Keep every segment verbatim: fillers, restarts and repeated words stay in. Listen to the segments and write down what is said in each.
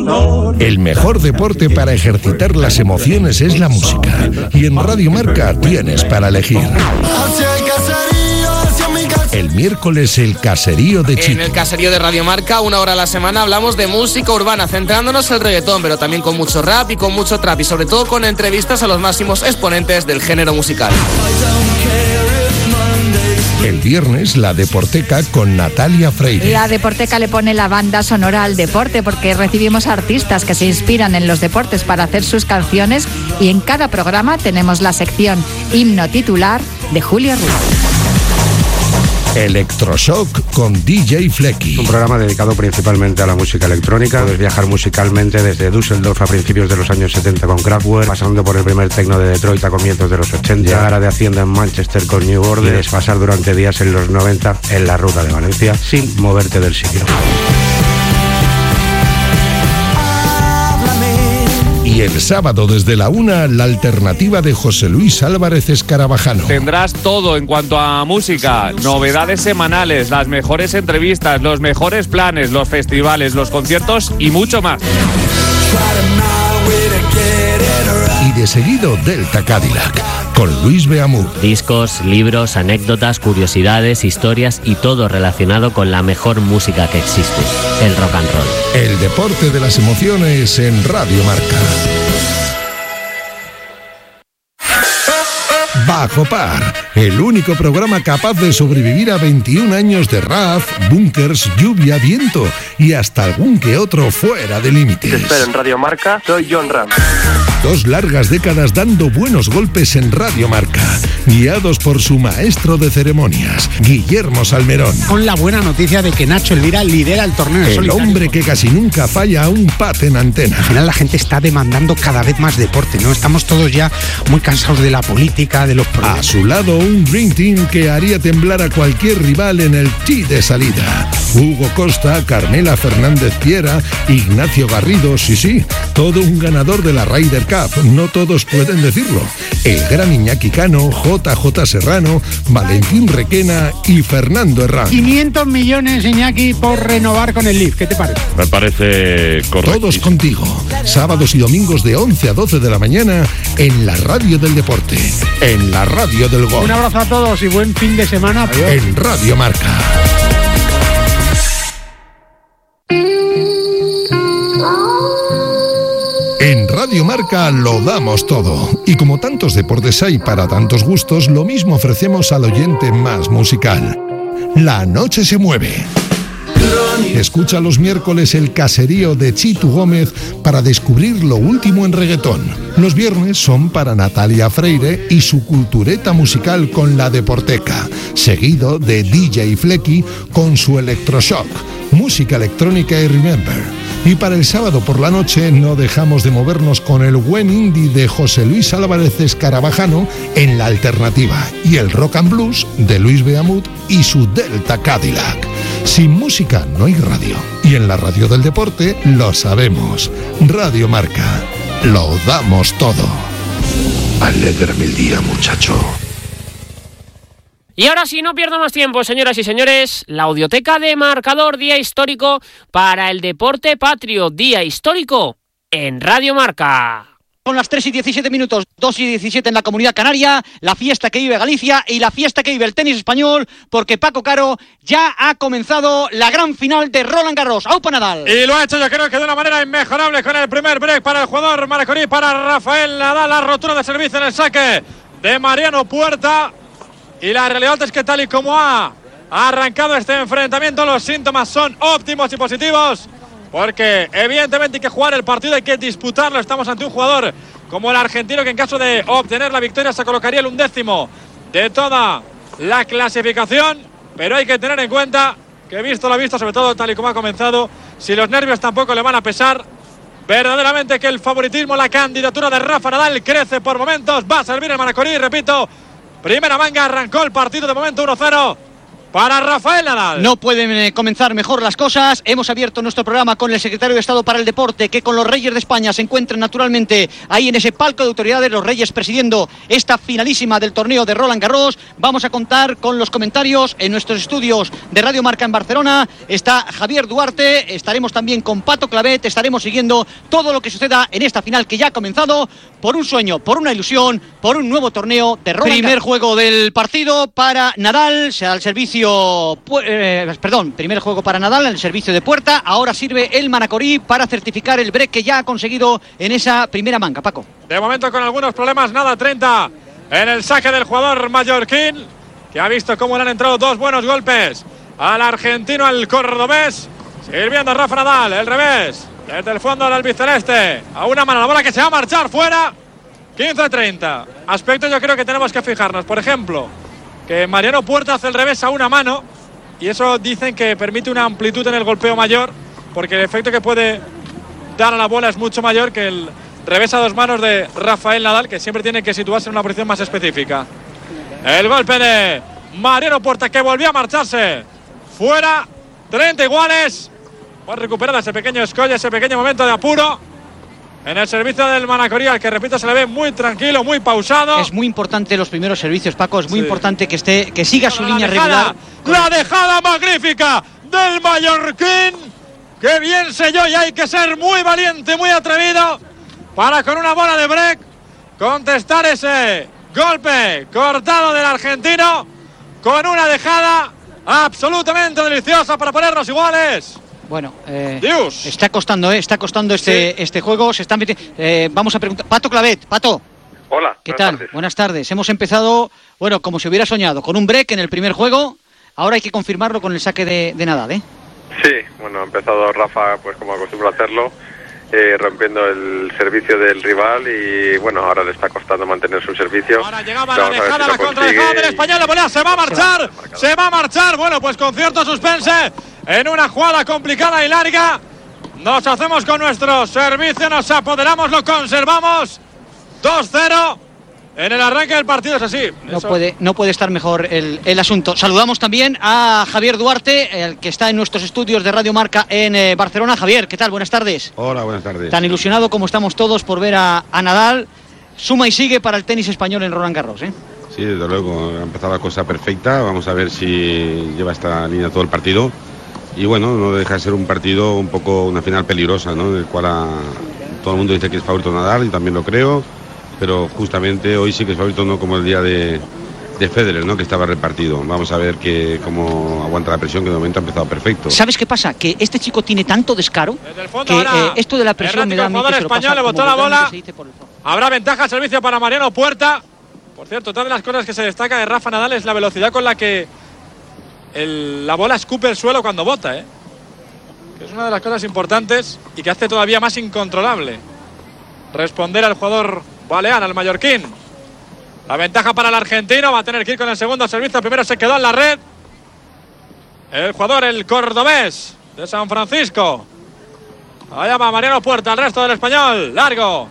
El mejor deporte para ejercitar las emociones es la música. Y en Radio Marca tienes para elegir. El miércoles el caserío de Chito. En el caserío de Radio Marca, una hora a la semana, hablamos de música urbana, centrándonos en el reggaetón, pero también con mucho rap y con mucho trap, y sobre todo con entrevistas a los máximos exponentes del género musical. El viernes, la Deporteca con Natalia Freire. La Deporteca le pone la banda sonora al deporte porque recibimos artistas que se inspiran en los deportes para hacer sus canciones, y en cada programa tenemos la sección Himno Titular de Julio Ruiz. Electroshock con D J Flecky. Un programa dedicado principalmente a la música electrónica. Puedes viajar musicalmente desde Düsseldorf a principios de los años setenta con Kraftwerk, pasando por el primer techno de Detroit a comienzos de los ochenta, llegar a de Hacienda en Manchester con New Order, y desfasar durante días en los noventa en la ruta de Valencia sin moverte del sitio. Y el sábado desde la una, la alternativa de José Luis Álvarez Escarabajano. Tendrás todo en cuanto a música, novedades semanales, las mejores entrevistas, los mejores planes, los festivales, los conciertos y mucho más. Y de seguido Delta Cadillac con Luis Beamud. Discos, libros, anécdotas, curiosidades, historias y todo relacionado con la mejor música que existe, el rock and roll. El deporte de las emociones en Radio Marca. Bajo Par, el único programa capaz de sobrevivir a veintiún años de rap, bunkers, lluvia, viento y hasta algún que otro fuera de límites. Te espero en Radio Marca, soy John Ram. Dos largas décadas dando buenos golpes en Radio Marca, guiados por su maestro de ceremonias, Guillermo Salmerón. Con la buena noticia de que Nacho Elvira lidera el torneo. El solitario. hombre que casi nunca falla a un pat en antena. Al final la gente está demandando cada vez más deporte, ¿no? Estamos todos ya muy cansados de la política, de los problemas. A su lado, un Dream Team que haría temblar a cualquier rival en el tee de salida. Hugo Costa, Carmela Fernández Piera, Ignacio Garrido, sí, sí, todo un ganador de la Ryder Cup. No todos pueden decirlo. El gran Iñaki Cano, J J Serrano, Valentín Requena y Fernando Herrán. quinientos millones, Iñaki, por renovar con el Leaf. ¿Qué te parece? Me parece correcto. Todos contigo, sábados y domingos de once a doce de la mañana en la radio del deporte, en la radio del gol. Un abrazo a todos y buen fin de semana. Adiós. En Radio Marca. En Radio Marca lo damos todo. Y como tantos deportes hay para tantos gustos, lo mismo ofrecemos al oyente más musical. La noche se mueve. Escucha los miércoles el caserío de Chito Gómez para descubrir lo último en reggaetón. Los viernes son para Natalia Freire y su cultureta musical con la Deporteca, seguido de D J Flecky con su Electroshock, música electrónica y Remember. Y para el sábado por la noche no dejamos de movernos con el buen indie de José Luis Álvarez Escarabajano en la alternativa, y el rock and blues de Luis Beamud y su Delta Cadillac. Sin música no hay radio, y en la radio del deporte lo sabemos. Radio Marca, lo damos todo. Alégrame el día, muchacho. Y ahora sí, no pierdo más tiempo, señoras y señores, la audioteca de Marcador, día histórico para el deporte patrio, día histórico en Radio Marca. Son las tres y diecisiete minutos, dos y diecisiete en la Comunidad Canaria, la fiesta que vive Galicia y la fiesta que vive el tenis español, porque Paco Caro ya ha comenzado la gran final de Roland Garros. ¡Aupa Nadal! Y lo ha hecho, yo creo que de una manera inmejorable, con el primer break para el jugador maracorí, para Rafael Nadal, la rotura de servicio en el saque de Mariano Puerta. Y la realidad es que tal y como ha arrancado este enfrentamiento, los síntomas son óptimos y positivos, porque evidentemente hay que jugar el partido, hay que disputarlo. Estamos ante un jugador como el argentino que en caso de obtener la victoria se colocaría el undécimo de toda la clasificación, pero hay que tener en cuenta que, visto lo visto, sobre todo tal y como ha comenzado, si los nervios tampoco le van a pesar, verdaderamente que el favoritismo, la candidatura de Rafa Nadal crece por momentos. Va a servir el maracorí, repito, primera manga, arrancó el partido de momento uno cero para Rafael Nadal. No pueden eh, comenzar mejor las cosas. Hemos abierto nuestro programa con el secretario de Estado para el Deporte, que con los Reyes de España se encuentran naturalmente ahí en ese palco de autoridades, los Reyes presidiendo esta finalísima del torneo de Roland Garros. Vamos a contar con los comentarios en nuestros estudios de Radio Marca en Barcelona. Está Javier Duarte, estaremos también con Pato Clavet, estaremos siguiendo todo lo que suceda en esta final que ya ha comenzado por un sueño, por una ilusión, por un nuevo torneo de Roland Garros. Primer juego del partido para Nadal, se da el servicio Eh, perdón, primer juego para Nadal, el servicio de puerta. Ahora sirve el Manacorí para certificar el break que ya ha conseguido en esa primera manga, Paco. De momento con algunos problemas, nada, treinta en el saque del jugador mallorquín, que ha visto cómo le han entrado dos buenos golpes al argentino, al cordobés, sirviendo a Rafa Nadal, el revés, desde el fondo del albiceleste, a una mano la bola que se va a marchar fuera. Quince treinta, aspectos yo creo que tenemos que fijarnos, por ejemplo, que Mariano Puerta hace el revés a una mano, y eso dicen que permite una amplitud en el golpeo mayor, porque el efecto que puede dar a la bola es mucho mayor que el revés a dos manos de Rafael Nadal, que siempre tiene que situarse en una posición más específica. El golpe de Mariano Puerta, que volvió a marcharse fuera. Treinta iguales. Va recuperada ese pequeño escollo, ese pequeño momento de apuro en el servicio del Manacorí, al que, repito, se le ve muy tranquilo, muy pausado. Es muy importante los primeros servicios, Paco. Es muy sí. importante que esté, que siga su la línea dejada, regular. La dejada magnífica del mallorquín. ¡Qué bien selló! Y hay que ser muy valiente, muy atrevido para, con una bola de break, contestar ese golpe cortado del argentino con una dejada absolutamente deliciosa para ponernos iguales. Bueno, eh, Dios. está costando, eh, está costando este, sí. este juego. Se está metiendo. Eh, vamos a preguntar. Pato Clavet, Pato. Hola. ¿Qué tal? Tardes. Buenas tardes. Hemos empezado, bueno, como se hubiera soñado, con un break en el primer juego. Ahora hay que confirmarlo con el saque de, de Nadal, ¿eh? Sí, bueno, ha empezado Rafa, pues como acostumbra hacerlo, eh, rompiendo el servicio del rival, y bueno, ahora le está costando mantener su servicio. Ahora llegaba la dejada, si la contradejada del español, la volea, se va a marchar, se, se va a marchar. Bueno, pues con cierto suspense, en una jugada complicada y larga, nos hacemos con nuestro servicio, nos apoderamos, lo conservamos. dos cero en el arranque del partido, es así. No puede, no puede estar mejor el, el asunto. Saludamos también a Javier Duarte, el que está en nuestros estudios de Radio Marca en eh, Barcelona. Javier, ¿qué tal? Buenas tardes. Hola, buenas tardes. Tan ilusionado como estamos todos por ver a, a Nadal. Suma y sigue para el tenis español en Roland Garros, ¿eh? Sí, desde luego, ha empezado la cosa perfecta. Vamos a ver si lleva esta línea todo el partido. Y bueno, no deja de ser un partido un poco, una final peligrosa, ¿no? En el cual a, todo el mundo dice que es favorito Nadal, y también lo creo. Pero justamente hoy sí que es favorito, no como el día de, de Federer, ¿no? Que estaba repartido. Vamos a ver que cómo aguanta la presión, que de momento ha empezado perfecto. ¿Sabes qué pasa? Que este chico tiene tanto descaro que eh, esto de la presión me da a mí que se lo pasa español le botó la bola. Habrá ventaja al servicio para Mariano Puerta. Por cierto, otra de las cosas que se destaca de Rafa Nadal es la velocidad con la que el, la bola escupe el suelo cuando bota, ¿eh? Que es una de las cosas importantes y que hace todavía más incontrolable responder al jugador balear, al mallorquín. La ventaja para el argentino, va a tener que ir con el segundo servicio. Primero se quedó en la red el jugador, el cordobés de San Francisco. Allá va Mariano Puerta, el resto del español. Largo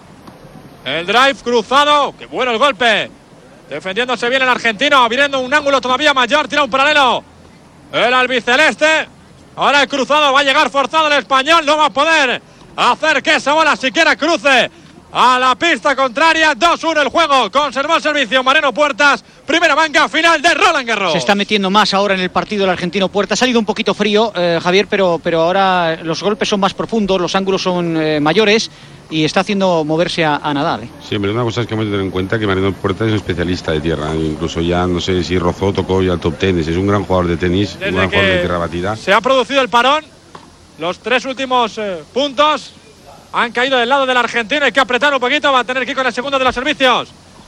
el drive cruzado, qué bueno el golpe, defendiéndose bien el argentino, abriendo un ángulo todavía mayor, tira un paralelo el albiceleste. Ahora el cruzado, va a llegar forzado el español, no va a poder hacer que esa bola siquiera cruce a la pista contraria. Dos uno el juego, conservó el servicio Mariano Puertas. Primera manga final de Roland Garros. Se está metiendo más ahora en el partido el argentino Puerta. Ha salido un poquito frío, eh, Javier, pero, pero ahora los golpes son más profundos, los ángulos son eh, mayores, y está haciendo moverse a, a Nadal, ¿eh? Sí, pero una cosa es que hemos de tener en cuenta que Mariano Puerta es un especialista de tierra. Incluso ya no sé si rozó, tocó ya el top tenis. Es un gran jugador de tenis, Desde un gran jugador de tierra batida. Se ha producido el parón. Los tres últimos eh, puntos han caído del lado del argentino. Hay que apretar un poquito. Va a tener que ir con el segundo de los servicios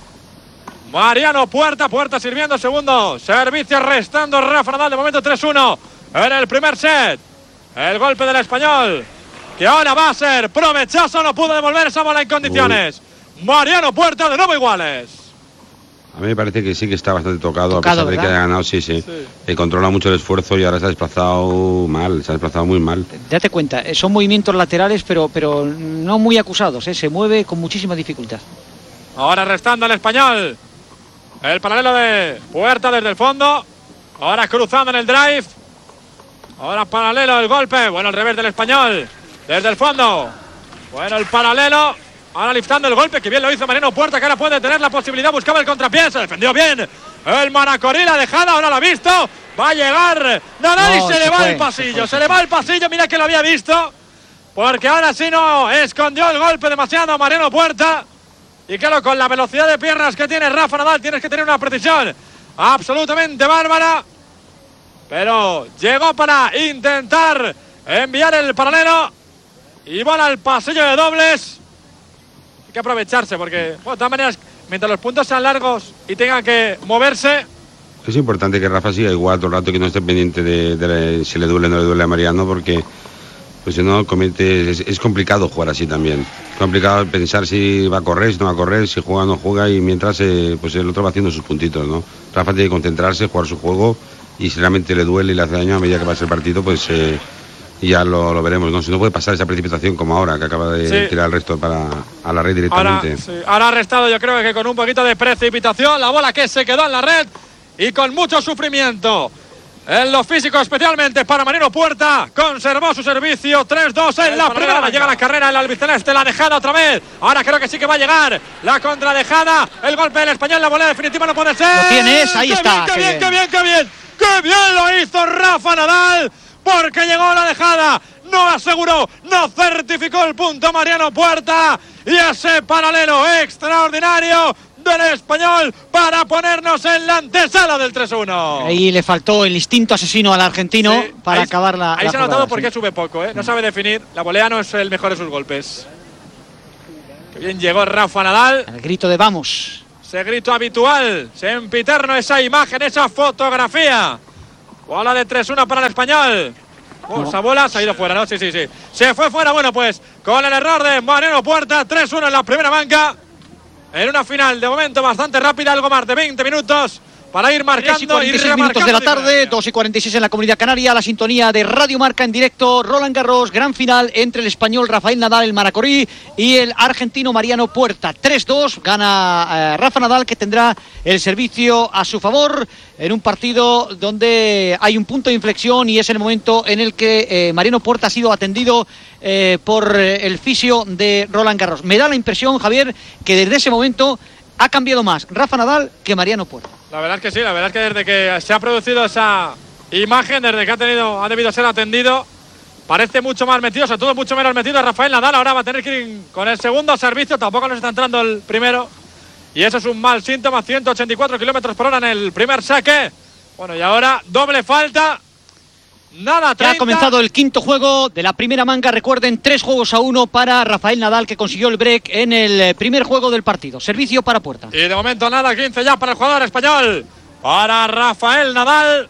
Mariano Puerta. Puerta sirviendo segundo servicio, restando Rafa Nadal. De momento tres uno en el primer set. El golpe del español, que ahora va a ser provechoso. No pudo devolver esa bola en condiciones. Uy. Mariano Puerta, de nuevo iguales. A mí me parece que sí que está bastante tocado, tocado a pesar ¿verdad? de que haya ganado, sí, sí, sí. Eh, controla mucho el esfuerzo y ahora se ha desplazado mal, se ha desplazado muy mal. Date cuenta, son movimientos laterales, pero, pero no muy acusados, ¿eh? Se mueve con muchísima dificultad. Ahora restando el español. El paralelo de Puerta desde el fondo. Ahora cruzando en el drive. Ahora paralelo el golpe. Bueno, el revés del español. Desde el fondo. Bueno, el paralelo. Ahora liftando el golpe. Que bien lo hizo Mariano Puerta, que ahora puede tener la posibilidad. Buscaba el contrapié. Se defendió bien. El Maracorí, la dejada. Ahora lo ha visto. Va a llegar Nadal no, y se, se le va fue, el pasillo. Se, fue, se le va el pasillo. Mira que lo había visto. Porque ahora sí no escondió el golpe demasiado Mariano Puerta. Y claro, con la velocidad de piernas que tiene Rafa Nadal, tienes que tener una precisión absolutamente bárbara. Pero llegó para intentar enviar el paralelo. Y bola al pasillo de dobles. Hay que aprovecharse porque, bueno, de todas maneras, mientras los puntos sean largos y tengan que moverse. Es importante que Rafa siga igual todo el rato, que no esté pendiente de, de, de si le duele o no le duele a Mariano, porque pues si no comete, es, es complicado jugar así también. Es complicado pensar si va a correr, si no va a correr, si juega o no juega, y mientras eh, pues el otro va haciendo sus puntitos, ¿no? Rafa tiene que concentrarse, jugar su juego, y si realmente le duele y le hace daño a medida que pase el partido, pues eh, ya lo, lo veremos, ¿no? Si no puede pasar esa precipitación como ahora, que acaba de sí. tirar el resto para a la red directamente. Ahora, sí. ahora ha restado, yo creo que con un poquito de precipitación, la bola que se quedó en la red y con mucho sufrimiento. En lo físico, especialmente para Mariano Puerta, conservó su servicio. tres dos en la primera. Llega la carrera el albiceleste, la dejada otra vez. Ahora creo que sí que va a llegar la contradejada. El golpe del español, la volea definitiva no puede ser. Lo tienes, ahí qué está. Bien, qué, bien, qué bien, qué bien, qué bien lo hizo Rafa Nadal, porque llegó la dejada. No aseguró, no certificó el punto Mariano Puerta. Y ese paralelo extraordinario del español para ponernos en la antesala del tres uno. Ahí le faltó el instinto asesino al argentino sí, para ahí, acabar la Ahí la se ha notado jugada, por qué sí. sube poco, ¿eh? No sabe definir. La volea no es el mejor de sus golpes. Qué bien llegó Rafa Nadal. El grito de vamos. Ese grito habitual. Sempiterno esa imagen, esa fotografía. Bola de tres uno para el español. Oh, no. Esa bola se ha ido fuera, ¿no? Sí, sí, sí. Se fue fuera. Bueno, pues con el error de Mariano Puerta. tres uno en la primera banca. En una final de momento bastante rápida, algo más de veinte minutos para ir marcando y cuarenta y seis minutos de la tarde, dos y cuarenta y seis en la Comunidad Canaria, la sintonía de Radio Marca en directo, Roland Garros, gran final entre el español Rafael Nadal, el Maracorí, y el argentino Mariano Puerta. tres dos, gana eh, Rafa Nadal, que tendrá el servicio a su favor en un partido donde hay un punto de inflexión, y es el momento en el que eh, Mariano Puerta ha sido atendido eh, por eh, el fisio de Roland Garros. Me da la impresión, Javier, que desde ese momento ha cambiado más Rafa Nadal que Mariano Puerta. La verdad es que sí, la verdad es que desde que se ha producido esa imagen, desde que ha tenido, ha debido ser atendido, parece mucho más metido, sobre todo mucho menos metido Rafael Nadal. Ahora va a tener que ir con el segundo servicio, tampoco nos está entrando el primero, y eso es un mal síntoma. Ciento ochenta y cuatro kilómetros por hora en el primer saque. Bueno, y ahora doble falta. Nada, treinta. Ya ha comenzado el quinto juego de la primera manga. Recuerden, tres juegos a uno para Rafael Nadal, que consiguió el break en el primer juego del partido. Servicio para Puerta. Y de momento nada, quince ya para el jugador español. Para Rafael Nadal.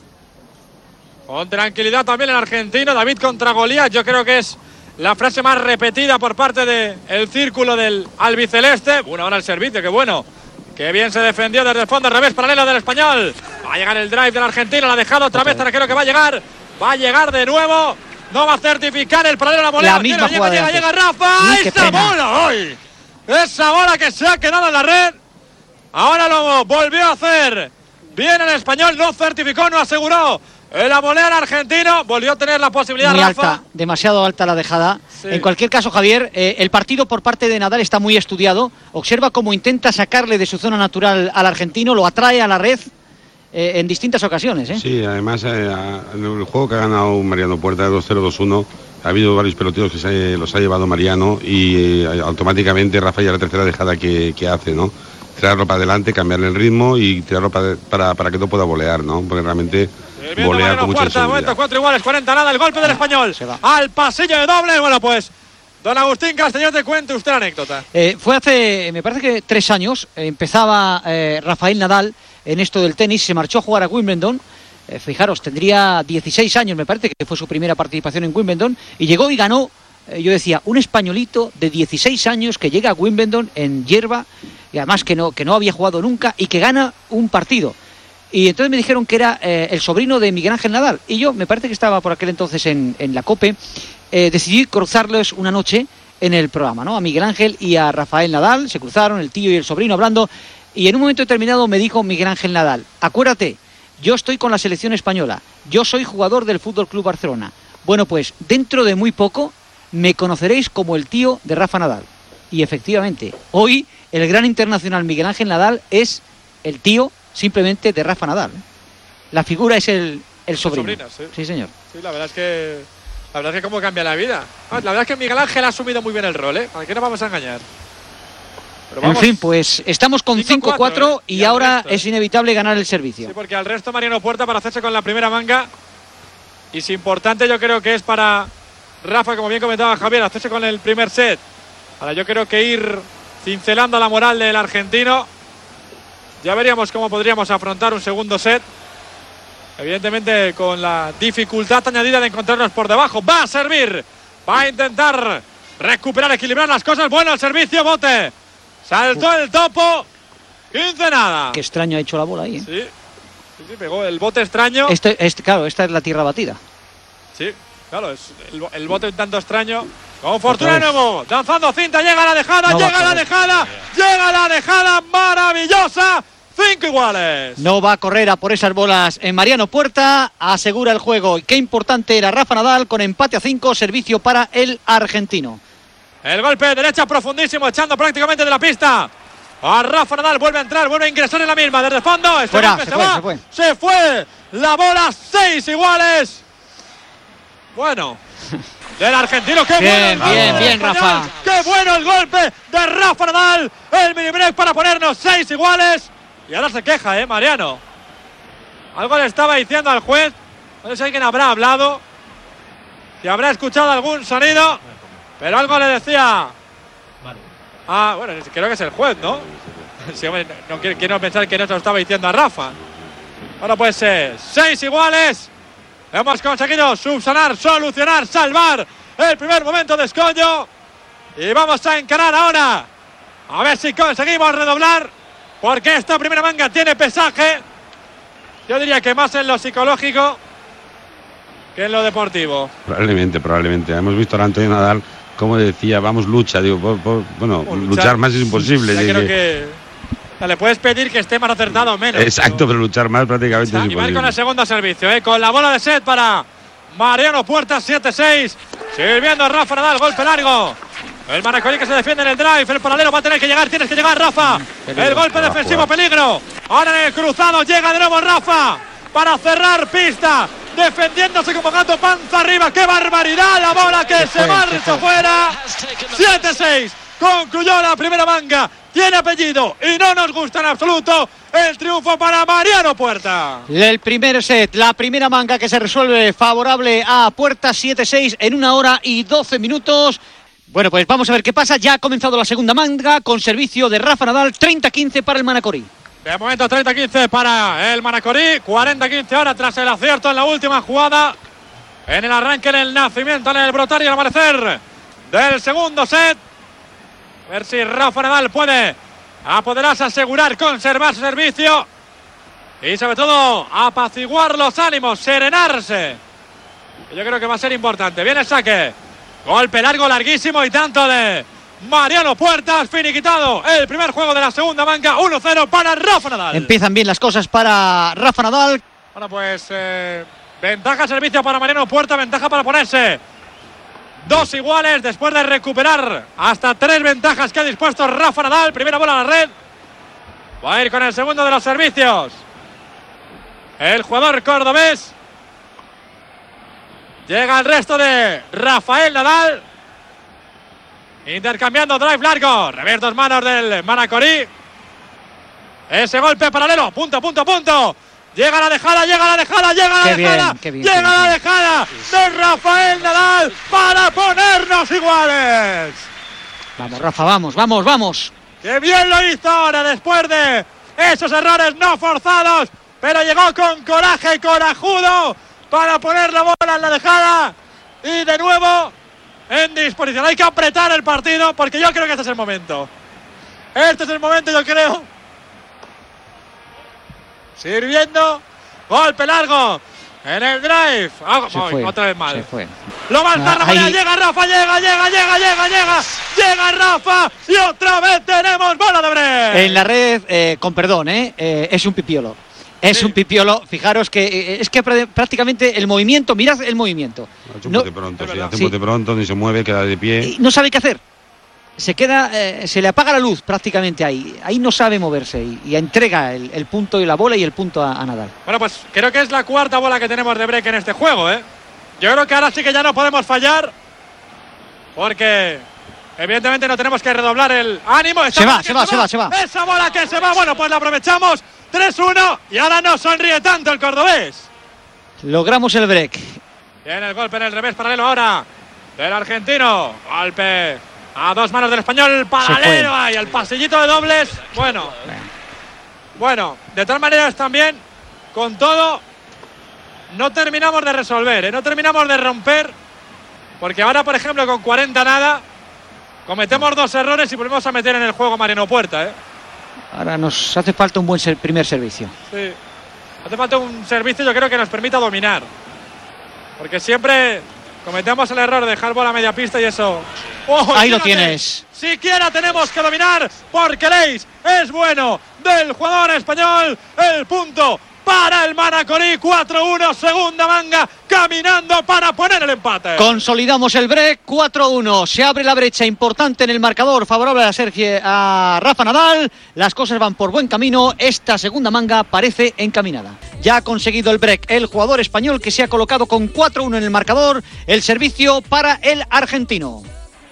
Con tranquilidad también el argentino. David contra Goliat. Yo creo que es la frase más repetida por parte del círculo del albiceleste. Bueno, ahora el servicio, qué bueno. Qué bien se defendió desde el fondo, al revés, paralelo del español. Va a llegar el drive del argentino, la ha dejado otra vez, ahora creo que va a llegar. Va a llegar de nuevo. No va a certificar el paralelo, la volea. La misma llega, llega, llega, llega Rafa. Uy, ¡Esa bola hoy! Esa bola que se ha quedado en la red. Ahora lo volvió a hacer. Bien el español, no certificó, no aseguró. La volea al argentino, volvió a tener la posibilidad. Muy Rafa. alta, demasiado alta la dejada. Sí. En cualquier caso, Javier, eh, el partido por parte de Nadal está muy estudiado. Observa cómo intenta sacarle de su zona natural al argentino, lo atrae a la red eh, en distintas ocasiones. ¿eh? Sí, además, eh, en el juego que ha ganado Mariano Puerta de dos cero dos uno, ha habido varios peloteros que se, los ha llevado Mariano, y eh, automáticamente Rafa ya la tercera dejada que, que hace, ¿no? Tirarlo para adelante, cambiarle el ritmo y tirarlo para, para, para que no pueda volear, ¿no? Porque realmente volea con mucha seguridad. Momento, cuatro iguales, cuarenta nada, el golpe del español al pasillo de doble. Bueno, pues don Agustín Castellón, te cuente usted la anécdota. Eh, fue hace, me parece que tres años, eh, empezaba eh, Rafael Nadal en esto del tenis, se marchó a jugar a Wimbledon. Eh, fijaros, tendría dieciséis años, me parece que fue su primera participación en Wimbledon, y llegó y ganó. Eh, yo decía, un españolito de dieciséis años que llega a Wimbledon en hierba, y además que no, que no había jugado nunca, y que gana un partido. Y entonces me dijeron que era eh, el sobrino de Miguel Ángel Nadal, y yo, me parece que estaba por aquel entonces en, en la COPE, eh, decidí cruzarles una noche en el programa, ¿no? A Miguel Ángel y a Rafael Nadal, se cruzaron el tío y el sobrino hablando, y en un momento determinado me dijo Miguel Ángel Nadal, acuérdate, yo estoy con la selección española, yo soy jugador del Fútbol Club Barcelona. Bueno, pues dentro de muy poco me conoceréis como el tío de Rafa Nadal. Y efectivamente, hoy el gran internacional Miguel Ángel Nadal es el tío simplemente de Rafa Nadal. La figura es el, el sobrino. Sobrina, sí. Sí, señor. Sí, la verdad es que la verdad es que cómo cambia la vida. La verdad es que Miguel Ángel ha asumido muy bien el rol, ¿eh? ¿Para qué nos vamos a engañar? Pero vamos, en fin, pues estamos con cinco cuatro ¿eh? y, y ahora resto, es inevitable ganar el servicio. Sí, porque al resto Mariano Puerta para hacerse con la primera manga. Y si importante yo creo que es para Rafa, como bien comentaba Javier, hacerse con el primer set. Ahora yo creo que ir cincelando la moral del argentino. Ya veríamos cómo podríamos afrontar un segundo set. Evidentemente con la dificultad añadida de encontrarnos por debajo. Va a servir. Va a intentar recuperar, equilibrar las cosas. Bueno, el servicio, bote. Saltó el topo. quince nada. Qué extraño ha hecho la bola ahí, ¿eh? Sí. Sí, sí, pegó el bote extraño. Este, este, claro, esta es la tierra batida. Sí, claro, es el, el bote un tanto extraño. Con fortuna de nuevo. Danzando cinta. Llega la dejada. No llega la dejada. Llega la dejada maravillosa. Cinco iguales. No va a correr a por esas bolas en Mariano Puerta. Asegura el juego. Y qué importante era Rafa Nadal con empate a cinco. Servicio para el argentino. El golpe de derecha profundísimo, echando prácticamente de la pista a Rafa Nadal. Vuelve a entrar, vuelve a ingresar en la misma. Desde el fondo. Este Fuera, golpe se, se, fue, va. se fue. Se fue la bola. Seis iguales. Bueno. Del argentino, qué bien, bueno. Bien, bien, bien, Rafa. Qué bueno el golpe de Rafa Nadal. El mini break para ponernos seis iguales. Y ahora se queja, ¿eh, Mariano? Algo le estaba diciendo al juez. No sé si alguien habrá hablado. Si habrá escuchado algún sonido. Pero algo le decía. Ah, bueno, creo que es el juez, ¿no? Sí, hombre, no, no quiero pensar que no se lo estaba diciendo a Rafa. Bueno, pues eh, seis iguales. Hemos conseguido subsanar, solucionar, salvar el primer momento de escollo. Y vamos a encarar ahora. A ver si conseguimos redoblar. Porque esta primera manga tiene pesaje. Yo diría que más en lo psicológico que en lo deportivo. Probablemente, probablemente. Hemos visto a Antonio Nadal, como decía, vamos lucha. Digo, por, por, bueno, luchar, luchar más es imposible. Yo creo que... que le puedes pedir que esté más acertado o menos. Exacto, pero, pero luchar más prácticamente es imposible. Y va con el segundo servicio, ¿eh? Con la bola de set para Mariano Puerta, siete seis. Sirviendo Rafa Nadal, golpe largo. El Manacorí que se defiende en el drive, el paralelo va a tener que llegar, tienes que llegar, Rafa. Peligro. El golpe defensivo, peligro. Ahora en el cruzado llega de nuevo Rafa para cerrar pista, defendiéndose como gato panza arriba. ¡Qué barbaridad! La bola que se, se marcha fuera. siete seis. Concluyó la primera manga. Tiene apellido y no nos gusta en absoluto. El triunfo para Mariano Puerta. El primer set, la primera manga que se resuelve favorable a Puerta, siete seis en una hora y doce minutos. Bueno, pues vamos a ver qué pasa. Ya ha comenzado la segunda manga con servicio de Rafa Nadal, treinta quince para el Manacorí. De momento treinta quince para el Manacorí, cuarenta quince ahora tras el acierto en la última jugada. En el arranque, en el nacimiento, en el brotar y el amanecer del segundo set. A ver si Rafa Nadal puede apoderarse, asegurar, conservar su servicio. Y sobre todo, apaciguar los ánimos, serenarse. Yo creo que va a ser importante. Viene el saque. Golpe largo, larguísimo y tanto de Mariano Puerta. Finiquitado el primer juego de la segunda manga. uno cero para Rafa Nadal. Empiezan bien las cosas para Rafa Nadal. Bueno, pues eh, ventaja servicio para Mariano Puerta. Ventaja para ponerse dos iguales después de recuperar hasta tres ventajas que ha dispuesto Rafa Nadal. Primera bola a la red. Va a ir con el segundo de los servicios el jugador cordobés. Llega el resto de Rafael Nadal. Intercambiando drive largo. Revés dos manos del Manacorí. Ese golpe paralelo. Punto, punto, punto. Llega la dejada, llega la dejada, llega la qué dejada. Bien, bien, llega bien, la bien. dejada de Rafael Nadal para ponernos iguales. Vamos, Rafa, vamos, vamos, vamos. Qué bien lo hizo ahora después de esos errores no forzados. Pero llegó con coraje y corajudo para poner la bola en la dejada. Y de nuevo en disposición. Hay que apretar el partido porque yo creo que este es el momento. Este es el momento, yo creo. Sirviendo. Golpe largo en el drive. Ah, oh, otra vez mal. Se fue. Lo va a estar Rafa. Llega Rafa, llega, llega, llega, llega, llega. Llega Rafa. Y otra vez tenemos bola de break. En la red, eh, con perdón, eh, eh, es un pipiolo. Es Sí. un pipiolo, fijaros que eh, es que pr- prácticamente el movimiento, mirad el movimiento. Ha hecho un No, bote pronto, sí, hace un Sí. bote pronto, ni se mueve, queda de pie. y no sabe qué hacer. Se queda, eh, se le apaga la luz prácticamente ahí. Ahí no sabe moverse y, y entrega el, el punto y la bola y el punto a, a Nadal. Bueno, pues creo que es la cuarta bola que tenemos de break en este juego, ¿eh? Yo creo que ahora sí que ya no podemos fallar. Porque evidentemente no tenemos que redoblar el ánimo. Esa Se va, bola que se va, se va, se va. Esa bola que se va. Bueno, pues la aprovechamos. tres uno. Y ahora no sonríe tanto el cordobés. Logramos el break. Viene el golpe en el revés paralelo ahora del argentino. Golpe a dos manos del español. Paralelo ahí. El pasillito de dobles. Bueno. Bueno, de tal manera también, con todo, no terminamos de resolver, ¿eh? No terminamos de romper. Porque ahora, por ejemplo, con cuarenta nada, cometemos dos errores y volvemos a meter en el juego a Mariano Puerta, ¿eh? Ahora nos hace falta un buen ser- primer servicio. Sí. Hace falta un servicio, yo creo, que nos permita dominar. Porque siempre cometemos el error de dejar bola a media pista y eso. ¡Oh, Ahí lo fíjate! tienes. Siquiera tenemos que dominar porque Leis es bueno del jugador español. El punto para el Manacorí. cuatro uno, segunda manga, caminando para poner el empate. Consolidamos el break, cuatro uno. Se abre la brecha importante en el marcador, favorable a Sergio, a Rafa Nadal. Las cosas van por buen camino. Esta segunda manga parece encaminada. Ya ha conseguido el break el jugador español, que se ha colocado con cuatro uno en el marcador. El servicio para el argentino.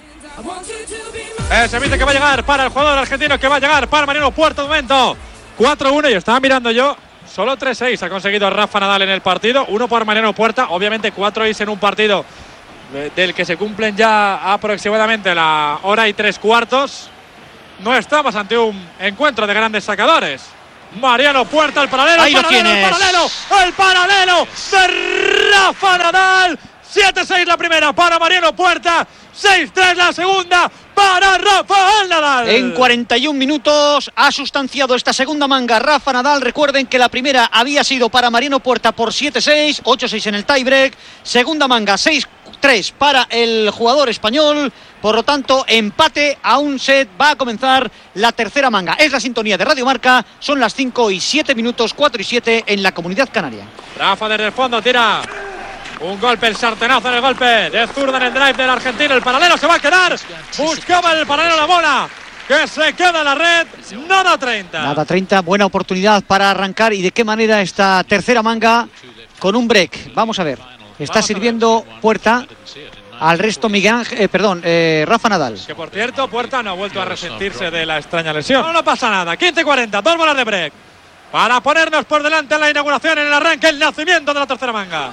El servicio que va a llegar para el jugador argentino, que va a llegar para Mariano Puerta. De momento, cuatro uno. Y estaba mirando yo. Solo tres seis ha conseguido Rafa Nadal en el partido. Uno por Mariano Puerta. Obviamente cuatro seis en un partido del que se cumplen ya aproximadamente la hora y tres cuartos. No estamos ante un encuentro de grandes sacadores. Mariano Puerta, el paralelo, Ahí el lo paralelo, el tienes. paralelo, el paralelo de Rafa Nadal. siete seis la primera para Mariano Puerta. seis tres la segunda para Rafael Nadal. En cuarenta y un minutos ha sustanciado esta segunda manga Rafa Nadal. Recuerden que la primera había sido para Mariano Puerta por siete seis, ocho seis en el tiebreak. Segunda manga seis tres para el jugador español. Por lo tanto, empate a un set. Va a comenzar la tercera manga. Es la sintonía de Radio Marca. Son las cinco y siete minutos, cuatro y siete en la Comunidad Canaria. Rafa desde el fondo tira un golpe, el sartenazo en el golpe de zurda en el drive del argentino. El paralelo se va a quedar. Buscaba el paralelo la bola, que se queda en la red. Nada treinta. Nada treinta, buena oportunidad para arrancar. ¿Y de qué manera esta tercera manga con un break? Vamos a ver. Está sirviendo Puerta. Al resto Miguel Ángel, eh, perdón, eh, Rafa Nadal. Que por cierto, Puerta no ha vuelto a resentirse de la extraña lesión. No, no pasa nada. quince cuarenta, dos bolas de break. Para ponernos por delante en la inauguración, en el arranque, el nacimiento de la tercera manga.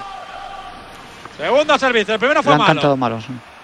Segundo servicio, el primero Le fue han malo. cantado malos.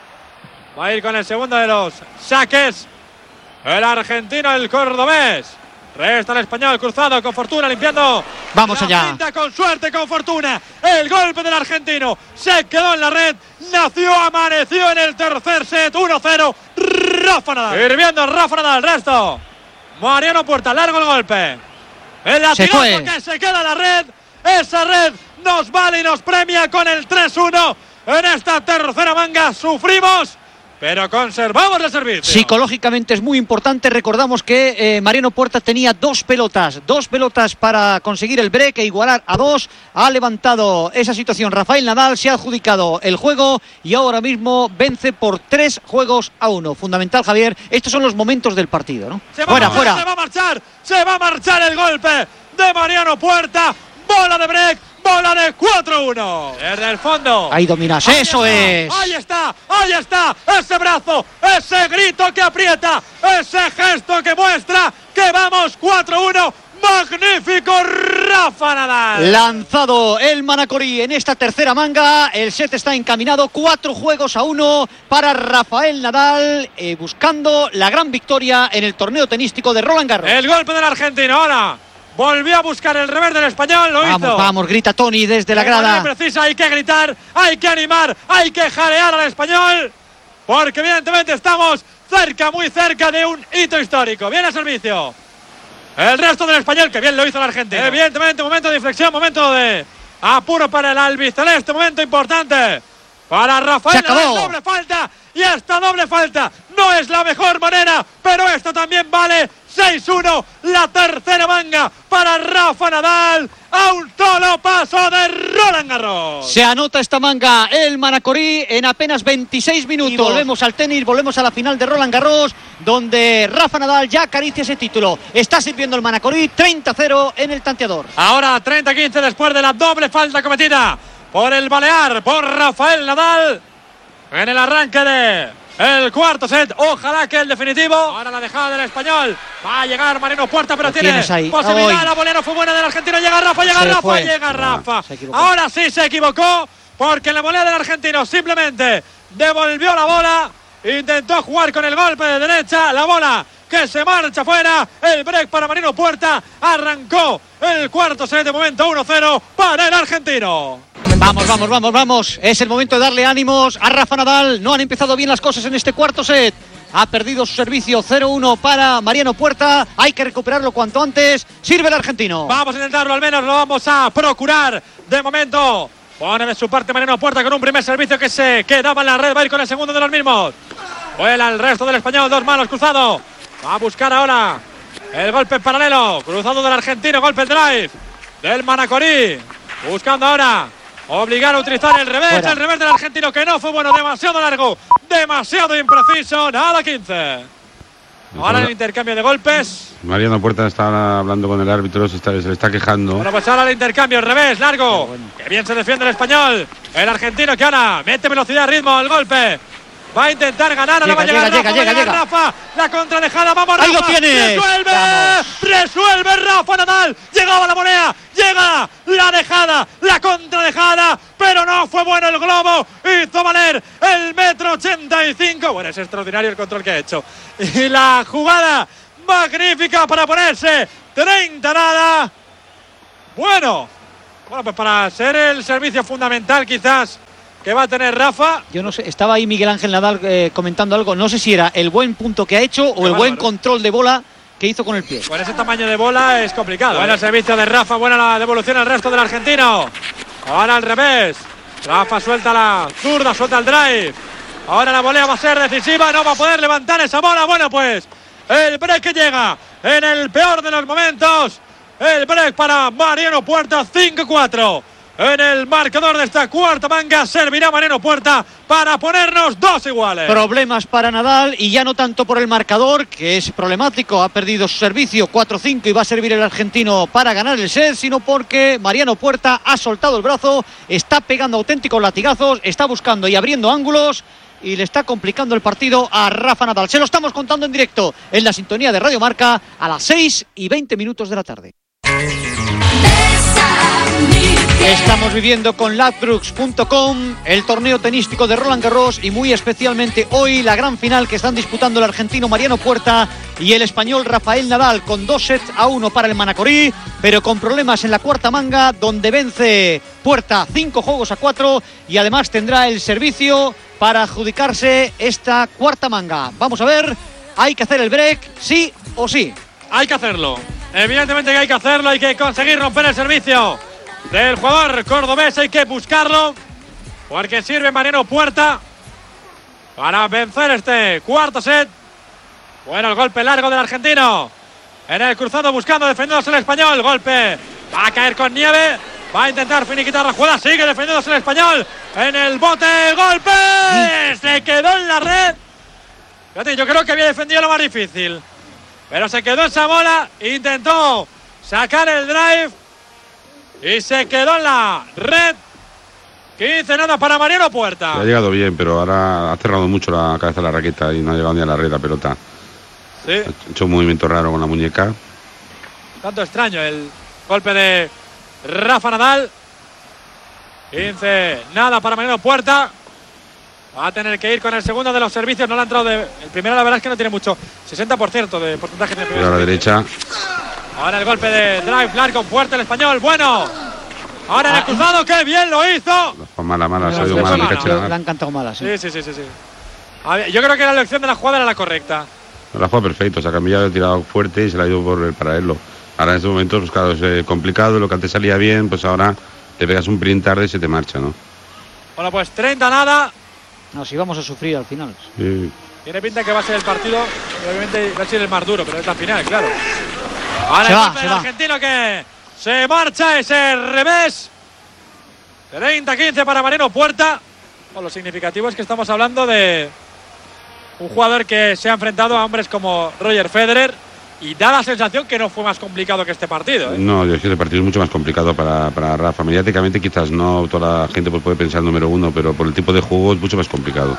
Va a ir con el segundo de los saques. El argentino, el cordobés. Resta el español cruzado con fortuna, limpiando. Vamos la allá. pinta con suerte, con fortuna. El golpe del argentino se quedó en la red. Nació, amaneció en el tercer set. uno cero. Rafa Nadal. Hirviendo Rafa Nadal. Resto. Mariano Puerta, largo el golpe. El Se latigazo fue. que se queda en la red. Esa red nos vale y nos premia con el tres uno. En esta tercera manga sufrimos, pero conservamos el servicio. Psicológicamente es muy importante. Recordamos que eh, Mariano Puerta tenía dos pelotas, dos pelotas para conseguir el break e igualar a dos. Ha levantado esa situación Rafael Nadal, se ha adjudicado el juego y ahora mismo vence por tres juegos a uno. Fundamental, Javier. Estos son los momentos del partido, ¿no? Se va, Fuera, a, fuera. Se va a marchar, se va a marchar el golpe de Mariano Puerta. Bola de break, bola de cuatro uno. Desde el fondo. Ahí dominas, Ahí eso está, es. Ahí está, ahí está. Ese brazo, ese grito que aprieta, ese gesto que muestra que vamos cuatro uno. Magnífico Rafa Nadal. Lanzado el Manacorí en esta tercera manga. El set está encaminado, cuatro juegos a uno para Rafael Nadal, eh, buscando la gran victoria en el torneo tenístico de Roland Garros. El golpe del argentino ahora. Volvió a buscar el revés del español, lo Vamos, hizo. vamos, grita Tony desde la De manera grada. precisa, hay que gritar, hay que animar, hay que jarear al español, porque evidentemente estamos cerca, muy cerca de un hito histórico. Viene el servicio. El resto del español, que bien lo hizo el argentino. Evidentemente, momento de inflexión, momento de apuro para el albiceleste, momento importante para Rafael. Se acabó. Doble falta. Y esta doble falta no es la mejor manera, pero esto también vale. seis uno, la tercera manga para Rafa Nadal, a un solo paso de Roland Garros. Se anota esta manga el Manacorí en apenas veintiséis minutos. Y volvemos al tenis, volvemos a la final de Roland Garros, donde Rafa Nadal ya acaricia ese título. Está sirviendo el Manacorí, treinta cero en el tanteador. Ahora treinta quince después de la doble falta cometida por el balear, por Rafael Nadal, en el arranque de el cuarto set. Ojalá que el definitivo. Ahora la dejada del español. Va a llegar Mariano Puerta, pero tiene posibilidad. Hoy. La volea no fue buena del argentino. Llega Rafa, llega se Rafa, fue. llega Rafa. Ah, Ahora sí se equivocó, porque en la volea del argentino simplemente devolvió la bola. Intentó jugar con el golpe de derecha. La bola que se marcha fuera. El break para Mariano Puerta. Arrancó el cuarto set de momento uno cero para el argentino. Vamos, vamos, vamos, vamos. Es el momento de darle ánimos a Rafa Nadal. No han empezado bien las cosas en este cuarto set. Ha perdido su servicio. Cero uno para Mariano Puerta. Hay que recuperarlo cuanto antes. Sirve el argentino. Vamos a intentarlo, al menos lo vamos a procurar. De momento pone de su parte Mariano Puerta con un primer servicio que se quedaba en la red. Va a ir con el segundo de los mismos. Vuela el resto del español. Dos manos, cruzado. Va a buscar ahora el golpe en paralelo. Cruzado del argentino. Golpe el drive del Manacorí. Buscando ahora obligar a utilizar el revés, Fuera. el revés del argentino, que no fue bueno, demasiado largo, demasiado impreciso, nada quince. Ahora el intercambio de golpes. Mariano Puerta está hablando con el árbitro, se, está, se le está quejando. Bueno, pues ahora el intercambio, el revés, largo. Bueno. Que bien se defiende el español. El argentino que ahora mete velocidad, ritmo, el golpe. Va a intentar ganar, ahora va a llegar llega, Rafa, llega, va a llegar llega. Rafa. La contradejada, vamos Rafa. Ahí lo tienes. Resuelve, vamos. resuelve Rafa Nadal. Llegaba la moneda, llega la dejada, la contradejada, pero no fue bueno el globo. Hizo valer el metro ochenta y cinco. Bueno, es extraordinario el control que ha hecho. Y la jugada magnífica para ponerse treinta nada. Bueno, bueno, pues para ser el servicio fundamental quizás que va a tener Rafa. Yo no sé, estaba ahí Miguel Ángel Nadal eh, comentando algo. No sé si era el buen punto que ha hecho o Qué el buen control de bola que hizo con el pie. Con ese tamaño de bola es complicado. Bueno, el servicio de Rafa, buena la devolución al resto del argentino. Ahora al revés. Rafa suelta la zurda, suelta el drive. Ahora la volea va a ser decisiva, no va a poder levantar esa bola. Bueno, pues el break que llega en el peor de los momentos. El break para Mariano Puerta, cinco cuatro. En el marcador de esta cuarta manga servirá Mariano Puerta para ponernos dos iguales. Problemas para Nadal, y ya no tanto por el marcador, que es problemático, ha perdido su servicio cuatro cinco y va a servir el argentino para ganar el set, sino porque Mariano Puerta ha soltado el brazo, está pegando auténticos latigazos, está buscando y abriendo ángulos y le está complicando el partido a Rafa Nadal. Se lo estamos contando en directo en la sintonía de Radio Marca a las seis y veinte minutos de la tarde. Estamos viviendo con Ladbrokes punto com el torneo tenístico de Roland Garros, y muy especialmente hoy la gran final que están disputando el argentino Mariano Puerta y el español Rafael Nadal, con dos sets a uno para el Manacorí, pero con problemas en la cuarta manga, donde vence Puerta cinco juegos a cuatro y además tendrá el servicio para adjudicarse esta cuarta manga. Vamos a ver, hay que hacer el break, sí o sí. Hay que hacerlo, evidentemente que hay que hacerlo, hay que conseguir romper el servicio del jugador cordobés, hay que buscarlo, porque sirve Mariano Puerta para vencer este cuarto set. Bueno, el golpe largo del argentino en el cruzado, buscando, defendiéndose el español. Golpe, va a caer con nieve, va a intentar finiquitar la jugada, sigue defendiéndose el español en el bote. Golpe, se quedó en la red. Fíjate, yo creo que había defendido lo más difícil, pero se quedó esa bola, intentó sacar el drive y se quedó en la red. quince nada para Mariano Puerta. Ha llegado bien, pero ahora ha cerrado mucho la cabeza de la raqueta y no ha llegado ni a la red la pelota. Sí. Ha hecho un movimiento raro con la muñeca. Tanto extraño el golpe de Rafa Nadal. quince nada para Mariano Puerta. Va a tener que ir con el segundo de los servicios. No le ha entrado de... El primero, la verdad es que no tiene mucho. sesenta por ciento de porcentaje de primer. A la derecha. Ahora el golpe de drive largo, fuerte el español. Bueno. Ahora en el cruzado, qué bien lo hizo. Mala, mala, ha salido mala. mala. Le han cantado malas. Sí, sí, sí, sí, sí. A ver, yo creo que la elección de la jugada era la correcta. La jugada perfecto, se ha cambiado, ha tirado fuerte y se la ha ido por el paralelo. Ahora en este momento, pues claro, es eh, complicado. Lo que antes salía bien, pues ahora te pegas un pelín tarde y se te marcha, ¿no? Bueno, pues treinta nada. No, si vamos a sufrir al final. Sí. Tiene pinta que va a ser el partido, obviamente va a ser el más duro, pero es la final, claro. Ahora se el va, golpe se del va. argentino que se marcha ese revés. treinta quince para Mariano Puerta. Bueno, lo significativo es que estamos hablando de un jugador que se ha enfrentado a hombres como Roger Federer y da la sensación que no fue más complicado que este partido, ¿eh? No, yo es que el partido es mucho más complicado para, para Rafa. Mediáticamente quizás no toda la gente puede pensar el número uno, pero por el tipo de juego es mucho más complicado.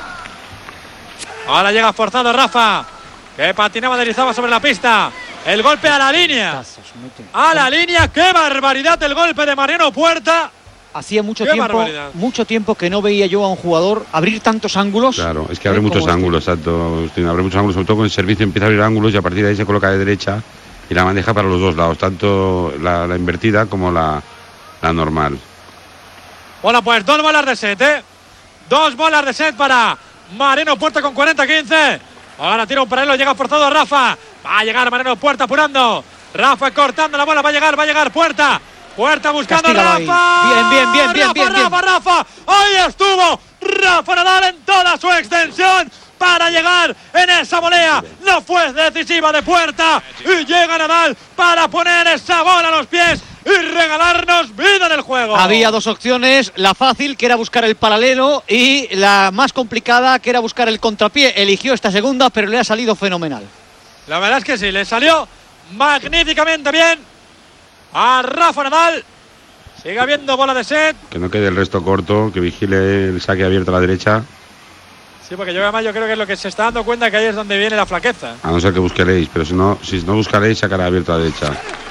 Ahora llega forzado Rafa, que patinaba, deslizaba sobre la pista. El golpe a la línea. A la línea, qué barbaridad el golpe de Mariano Puerta. Hacía mucho Qué tiempo, barbaridad. mucho tiempo que no veía yo a un jugador abrir tantos ángulos. Claro, es que abre eh, muchos como este. ángulos, exacto. Agustín, abre muchos ángulos, sobre todo con el servicio empieza a abrir ángulos y a partir de ahí se coloca de derecha y la maneja para los dos lados, tanto la, la invertida como la, la normal. Bueno, pues dos bolas de set, ¿eh? Dos bolas de set para Mariano Puerta con cuarenta quince. Ahora tira un paralelo, llega forzado Rafa. Va a llegar Mariano Puerta apurando. Rafa cortando la bola, va a llegar, va a llegar Puerta. Puerta buscando a Castígalo Rafa. ahí. Bien, bien, bien, bien, Rafa, bien, bien. Rafa, Rafa. Ahí estuvo Rafa Nadal en toda su extensión para llegar en esa volea. No fue decisiva de Puerta. Y llega Nadal para poner esa bola a los pies y regalarnos vida en el juego. Había dos opciones, la fácil, que era buscar el paralelo, y la más complicada, que era buscar el contrapié. Eligió esta segunda, pero le ha salido fenomenal. La verdad es que sí, le salió magníficamente bien a Rafa Nadal. Sigue habiendo bola de set. Que no quede el resto corto, que vigile el saque abierto a la derecha, Sí, porque yo además yo creo que es lo que se está dando cuenta, que ahí es donde viene la flaqueza. a no ser que busque el ace, pero si no, si no busca el ace, sacará abierto a la derecha.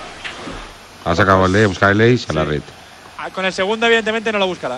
Ha sacado el ace, buscar el ace a la red. Ah, con el segundo evidentemente no lo buscará.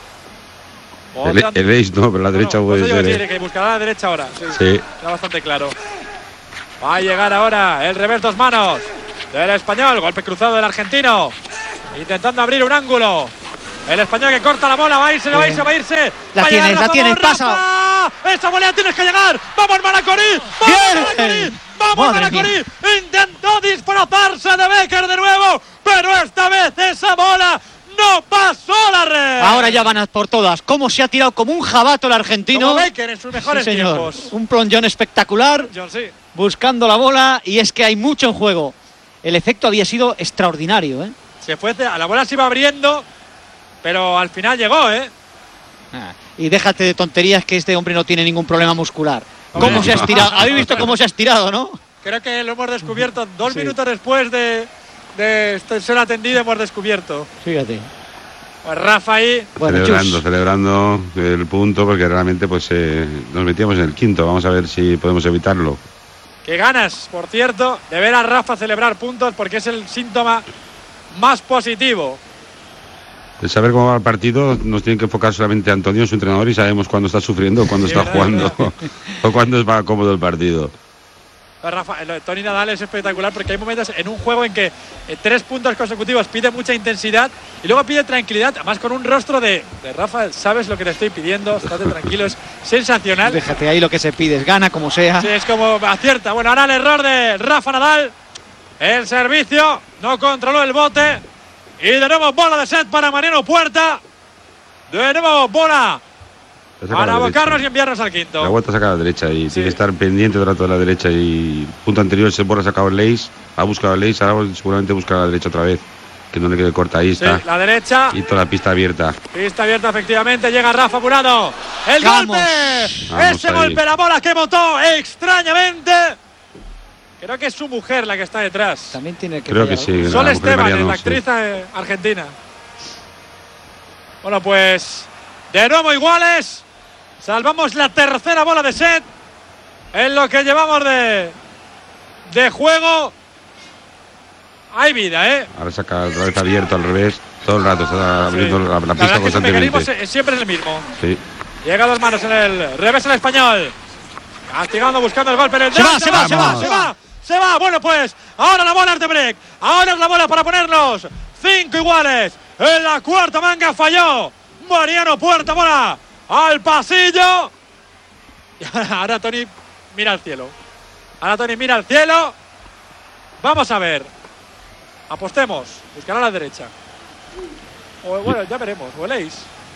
El, Otra- el ace no, pero la derecha Bueno, puede pues eso ser. yo ¿eh? decir, que buscará a la derecha ahora. Sí, Sí. Está bastante claro. Va a llegar ahora el revés dos manos del español. Golpe cruzado del argentino. Intentando abrir un ángulo. El español que corta la bola. Va a irse, va a irse, va a irse. La Va a llegar tienes, la Rafa, tienes, vamos, pasa. Rafa. Esa volea tienes que llegar. ¡Vamos, Maracorí! ¡Vamos, Bien. Maracorí! ¡Vamos, Madre Maracorí! Intentó disfrazarse de Becker de nuevo, pero esta vez esa bola no pasó la red. Ahora ya van a por todas. Cómo se ha tirado como un jabato el argentino. Como Becker en sus mejores Sí, señor. tiempos. Un plonjón espectacular, John, sí. buscando la bola, y es que hay mucho en juego. El efecto había sido extraordinario, ¿eh? Se fue, la bola se iba abriendo, pero al final llegó, ¿eh? Ah, y déjate de tonterías, que este hombre no tiene ningún problema muscular. Hombre. ¿Cómo se ha estirado? ¿Habéis visto cómo se ha estirado, no? Creo que lo hemos descubierto dos Sí. minutos después de, de ser atendido, hemos descubierto. Fíjate. Pues Rafa ahí. Bueno, celebrando, Chus. celebrando el punto, porque realmente pues eh, nos metíamos en el quinto. Vamos a ver si podemos evitarlo. Que ganas, por cierto, de ver a Rafa celebrar puntos, porque es el síntoma más positivo. El saber cómo va el partido nos tiene que enfocar solamente Antonio, su entrenador, y sabemos cuándo está sufriendo o cuándo Sí, está verdad, jugando o cuándo va cómodo el partido. Pues Rafa, lo de Tony Nadal es espectacular, porque hay momentos en un juego en que eh, tres puntos consecutivos pide mucha intensidad y luego pide tranquilidad, además con un rostro de, de Rafa, sabes lo que te estoy pidiendo, estate tranquilo, es sensacional. Déjate ahí lo que se pide, es gana como sea. Sí, es como acierta. Bueno, ahora el error de Rafa Nadal. El servicio, no controló el bote. Y de nuevo bola de set para Mariano Puerta. De nuevo bola Saca para la abocarnos derecha. y enviarnos al La quinto. vuelta saca a la derecha y tiene que estar pendiente del rato de la derecha. Y punto anterior se borra, ha sacado el lace, ha buscado el lace, ahora seguramente busca a la derecha otra vez. Que no le quede corta, ahí Sí, está. la derecha. Y toda la pista abierta. Pista abierta, efectivamente. Llega Rafa apurado. ¡El Vamos. golpe! Vamos Ese ahí. golpe, la bola que botó extrañamente. Creo que es su mujer la que está detrás. También tiene que Creo que pegar. sí. la Sol mujer de Esteban, Mariano, la sí. actriz eh, argentina. Bueno, pues de nuevo iguales. Salvamos la tercera bola de set en lo que llevamos de, de juego. Hay vida, ¿eh? Ahora saca otra vez abierto al revés. Todo el rato está abriendo Sí. la, la verdad pista es que su mecanismo constantemente. es- siempre es el mismo. Sí. Llega a dos manos en el revés el español. Castigando, buscando el golpe en el Se va, drive. se va, se va, vamos. se va, se va. Bueno, pues ahora la bola es de break. Ahora es la bola para ponernos cinco iguales. En la cuarta manga falló Mariano Puerta, bola al pasillo. Y ahora, ahora Tony mira al cielo. Ahora Tony mira al cielo. Vamos a ver. Apostemos. Buscará a la derecha. O, bueno, ya veremos. O el ace.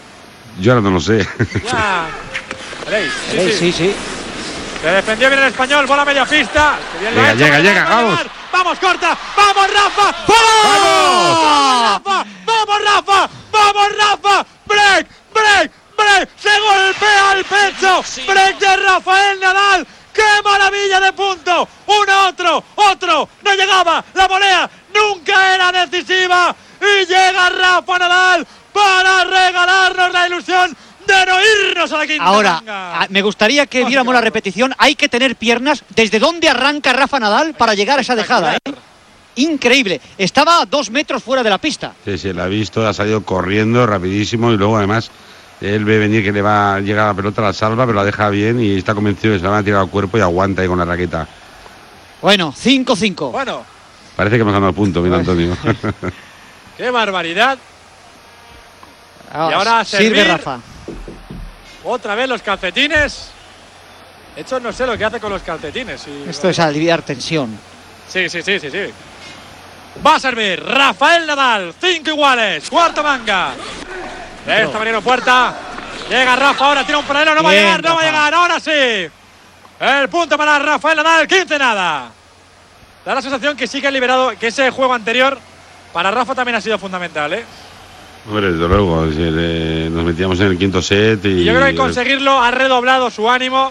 Yo ahora no lo sé. Ya. ¿Veréis? Sí, sí, sí. sí, sí. Se defendió bien el español, bola media pista. Llega, llega, llega, vamos. Vamos, corta. Vamos, Rafa. ¡Vamos! ¡Vamos, Rafa! ¡Vamos, Rafa! ¡Vamos, Rafa! ¡Break! ¡Break! ¡Break! ¡Se golpea el pecho! ¡Break de Rafael Nadal! ¡Qué maravilla de punto! ¡Uno, otro! ¡Otro! ¡No llegaba! ¡La volea nunca era decisiva! ¡Y llega Rafa Nadal para regalarnos la ilusión de no irnos a la quinta! Ahora, manga! a, me gustaría que viéramos la repetición. Hay que tener piernas. ¿Desde dónde arranca Rafa Nadal para llegar a esa dejada? ¿eh? Increíble. Estaba a dos metros fuera de la pista. Sí, sí, la ha visto, ha salido corriendo rapidísimo y luego además él ve venir que le va a llegar la pelota, la salva, pero la deja bien y está convencido de que se la van a tirar al cuerpo y aguanta ahí con la raqueta. Bueno, cinco cinco. Bueno. Parece que hemos ganado el punto, mira Antonio. ¡Qué barbaridad! Ah, y ahora servir. Sirve Rafa. Otra vez los calcetines. De hecho, no sé lo que hace con los calcetines. Y... Esto es aliviar tensión. Sí, sí, sí, sí, sí. Va a servir Rafael Nadal. Cinco iguales. Cuarta manga. De esta Mariano Puerta. Llega Rafa ahora, tira un paralelo. No Bien, va a llegar, no Rafa. va a llegar. Ahora sí. El punto para Rafael Nadal. quince nada. Da la sensación que sí que ha liberado, que ese juego anterior para Rafa también ha sido fundamental, ¿eh? Hombre, desde luego, nos metíamos en el quinto set y... y yo creo que conseguirlo ha redoblado su ánimo.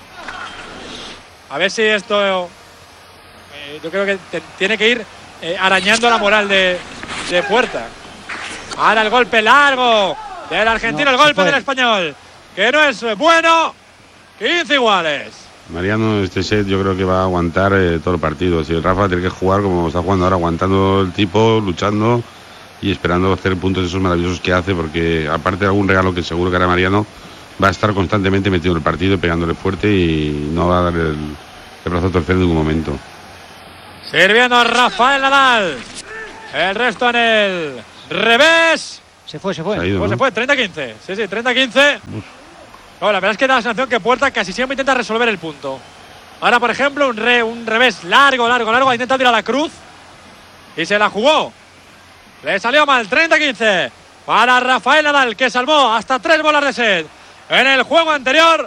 A ver si esto... Eh, yo creo que te, tiene que ir eh, arañando la moral de, de Puerta. Ahora el golpe largo del argentino, no, el golpe del español, que no es bueno. quince iguales. Mariano, este set yo creo que va a aguantar eh, todo el partido. Si el Rafa tiene que jugar como está jugando ahora, aguantando el tipo, luchando y esperando hacer puntos esos maravillosos que hace, porque aparte de algún regalo que seguro que hará Mariano, va a estar constantemente metido en el partido, pegándole fuerte y no va a dar el, el brazo a torcer en ningún momento. Sirviendo a Rafael Nadal. El resto en el revés. Se fue, se fue. Se, ido, pues ¿no? se fue, treinta quince. Sí, sí, treinta quince. No, la verdad es que da la sensación que Puerta casi siempre intenta resolver el punto. Ahora, por ejemplo, un, re, un revés largo, largo, largo. Ha intentado ir a la cruz y se la jugó. Le salió mal, treinta quince. Para Rafael Nadal, que salvó hasta tres bolas de set. En el juego anterior.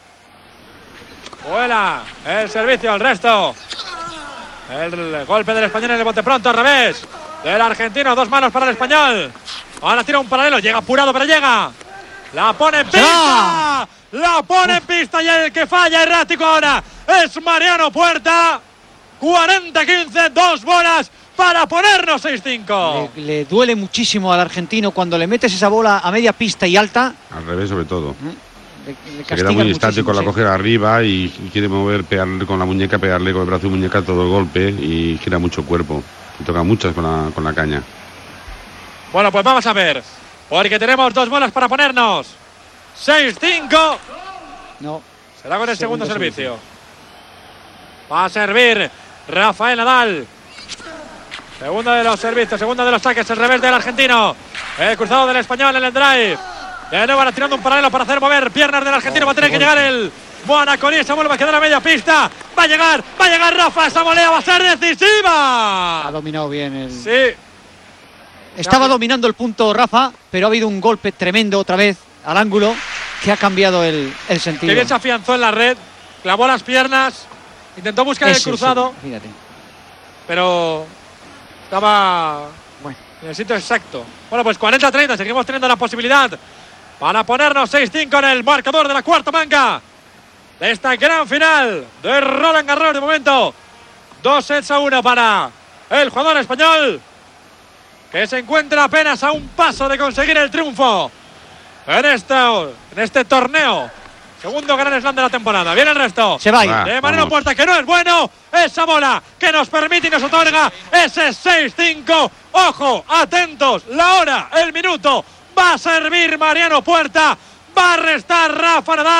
Vuela el servicio, el resto. El golpe del español en el bote pronto, al revés. Del argentino, dos manos para el español. Ahora tira un paralelo, llega apurado, pero llega. La pone en pista. La pone en pista y el que falla errático ahora es Mariano Puerta. cuarenta quince, dos bolas para ponernos seis cinco. Le, le duele muchísimo al argentino cuando le metes esa bola a media pista y alta. Al revés, sobre todo. Le, le Se queda muy estático, la coge arriba y quiere mover, pegarle con la muñeca, pegarle con el brazo y muñeca todo el golpe y gira mucho el cuerpo. Y toca muchas con la, con la caña. Bueno, pues vamos a ver. Porque tenemos dos bolas para ponernos seis cinco. No. Será con el segundo, segundo servicio. servicio. Va a servir Rafael Nadal. Segundo de los servicios, segundo de los saques, el revés del argentino. El cruzado del español en el drive. De nuevo ahora tirando un paralelo para hacer mover piernas del argentino. Va a tener que llegar el Buanaconí. Se vuelve a quedar a media pista. Va a llegar, va a llegar Rafa. Esa volea va a ser decisiva. Ha dominado bien el... Sí. Estaba dominando el punto Rafa, pero ha habido un golpe tremendo otra vez al ángulo que ha cambiado el, el sentido. Que bien se afianzó en la red. Clavó las piernas. Intentó buscar Ese, el cruzado. Sí, fíjate. Pero estaba bueno, en el sitio exacto. Bueno, pues cuarenta treinta. Seguimos teniendo la posibilidad para ponernos seis cinco en el marcador de la cuarta manga de esta gran final de Roland Garros. De momento, dos sets a uno para el jugador español, que se encuentra apenas a un paso de conseguir el triunfo en este, en este torneo. Segundo gran slam de la temporada. Viene el resto. Se va. De Mariano Puerta, que no es bueno. Esa bola que nos permite y nos otorga ese seis cinco. Ojo, atentos. La hora, el minuto. Va a servir Mariano Puerta. Va a restar Rafa Nadal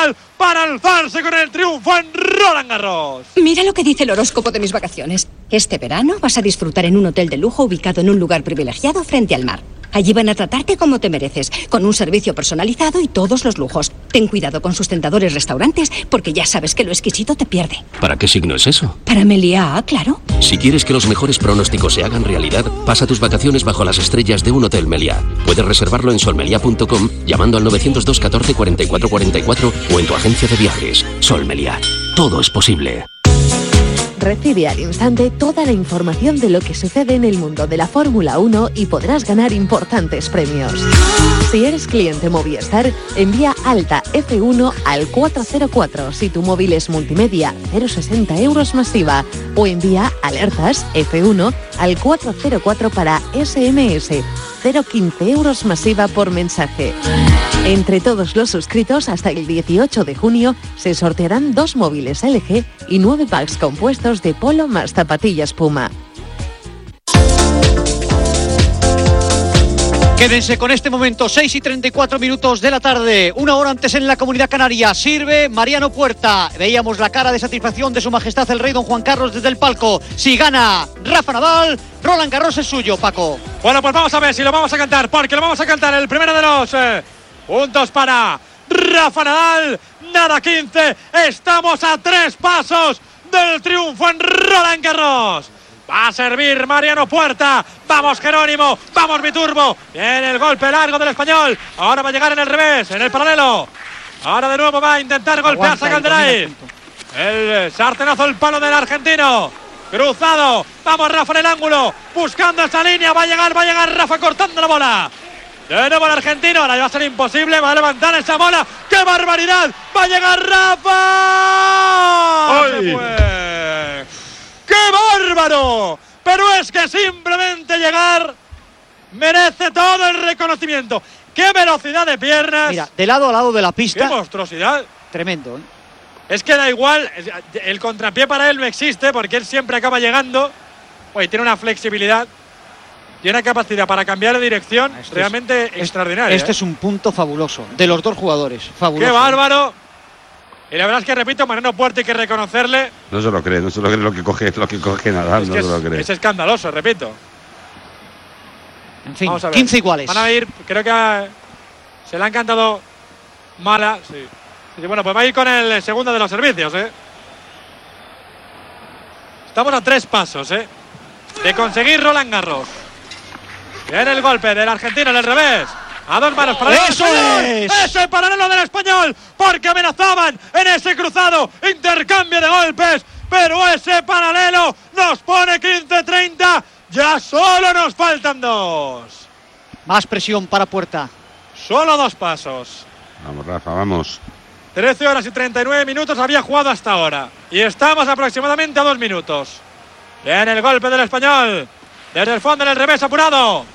para alzarse con el triunfo en Roland Garros. Mira lo que dice el horóscopo de mis vacaciones. Este verano vas a disfrutar en un hotel de lujo ubicado en un lugar privilegiado frente al mar. Allí van a tratarte como te mereces, con un servicio personalizado y todos los lujos. Ten cuidado con sus tentadores restaurantes, porque ya sabes que lo exquisito te pierde. ¿Para qué signo es eso? Para Meliá, claro. Si quieres que los mejores pronósticos se hagan realidad, pasa tus vacaciones bajo las estrellas de un hotel Meliá. Puedes reservarlo en solmeliá punto com llamando al nueve cero dos, catorce, cuarenta y cuatro cuarenta y cuatro o en tu agencia de viajes. Sol Meliá. Todo es posible. Recibe al instante toda la información de lo que sucede en el mundo de la Fórmula uno y podrás ganar importantes premios. Si eres cliente Movistar, envía alta F uno al cuatro cero cuatro si tu móvil es multimedia, cero coma sesenta euros masiva, o envía alertas F uno al cuatro cero cuatro para S M S, cero coma quince euros masiva por mensaje. Entre todos los suscritos hasta el dieciocho de junio se sortearán dos móviles L G y nueve packs compuestos de polo más zapatillas Puma. Quédense con este momento, seis y treinta y cuatro minutos de la tarde, una hora antes en la Comunidad Canaria. Sirve Mariano Puerta. Veíamos la cara de satisfacción de su majestad el rey don Juan Carlos desde el palco. Si gana Rafa Nadal, Roland Garros es suyo, Paco. Bueno, pues vamos a ver si lo vamos a cantar, porque lo vamos a cantar el primero de los eh, puntos para Rafa Nadal. Nada quince, estamos a tres pasos del triunfo en Roland Garros. Va a servir Mariano Puerta. Vamos Jerónimo, vamos Viturbo. Viene el golpe largo del español. Ahora va a llegar en el revés, en el paralelo. Ahora de nuevo va a intentar golpearse a Calderay. El sartenazo, el palo del argentino. Cruzado, vamos Rafa en el ángulo. Buscando esa línea, va a llegar, va a llegar Rafa cortando la bola. De nuevo el argentino, ahora va a ser imposible, va a levantar esa bola. ¡Qué barbaridad! ¡Va a llegar Rafa! ¡Se fue! ¡Qué bárbaro! Pero es que simplemente llegar merece todo el reconocimiento. ¡Qué velocidad de piernas! Mira, de lado a lado de la pista. ¡Qué monstruosidad! Tremendo, ¿eh? Es que da igual, el contrapié para él no existe porque él siempre acaba llegando. Oye, tiene una flexibilidad, tiene una capacidad para cambiar de dirección este realmente es, extraordinaria. Este ¿eh? es un punto fabuloso de los dos jugadores. Fabuloso. ¡Qué bárbaro! Y la verdad es que, repito, Mariano Puerta hay que reconocerle. No se lo cree, no se lo cree lo que coge, lo que coge Nadal, es no que se lo es, cree. Es escandaloso, repito. En fin, quince iguales. Van a ir, creo que a, se le ha encantado mala. Sí. Y bueno, pues va a ir con el segundo de los servicios, ¿eh? Estamos a tres pasos, ¿eh? De conseguir Roland Garros. Viene el golpe del argentino en el revés. A dos manos para el ¡Eso es! ¡Ese paralelo del español! Porque amenazaban en ese cruzado. Intercambio de golpes. Pero ese paralelo nos pone quince treinta. Ya solo nos faltan dos. Más presión para Puerta. Solo dos pasos. Vamos, Rafa, vamos. trece horas y treinta y nueve minutos había jugado hasta ahora. Y estamos aproximadamente a dos minutos. Viene el golpe del español. Desde el fondo en el revés apurado.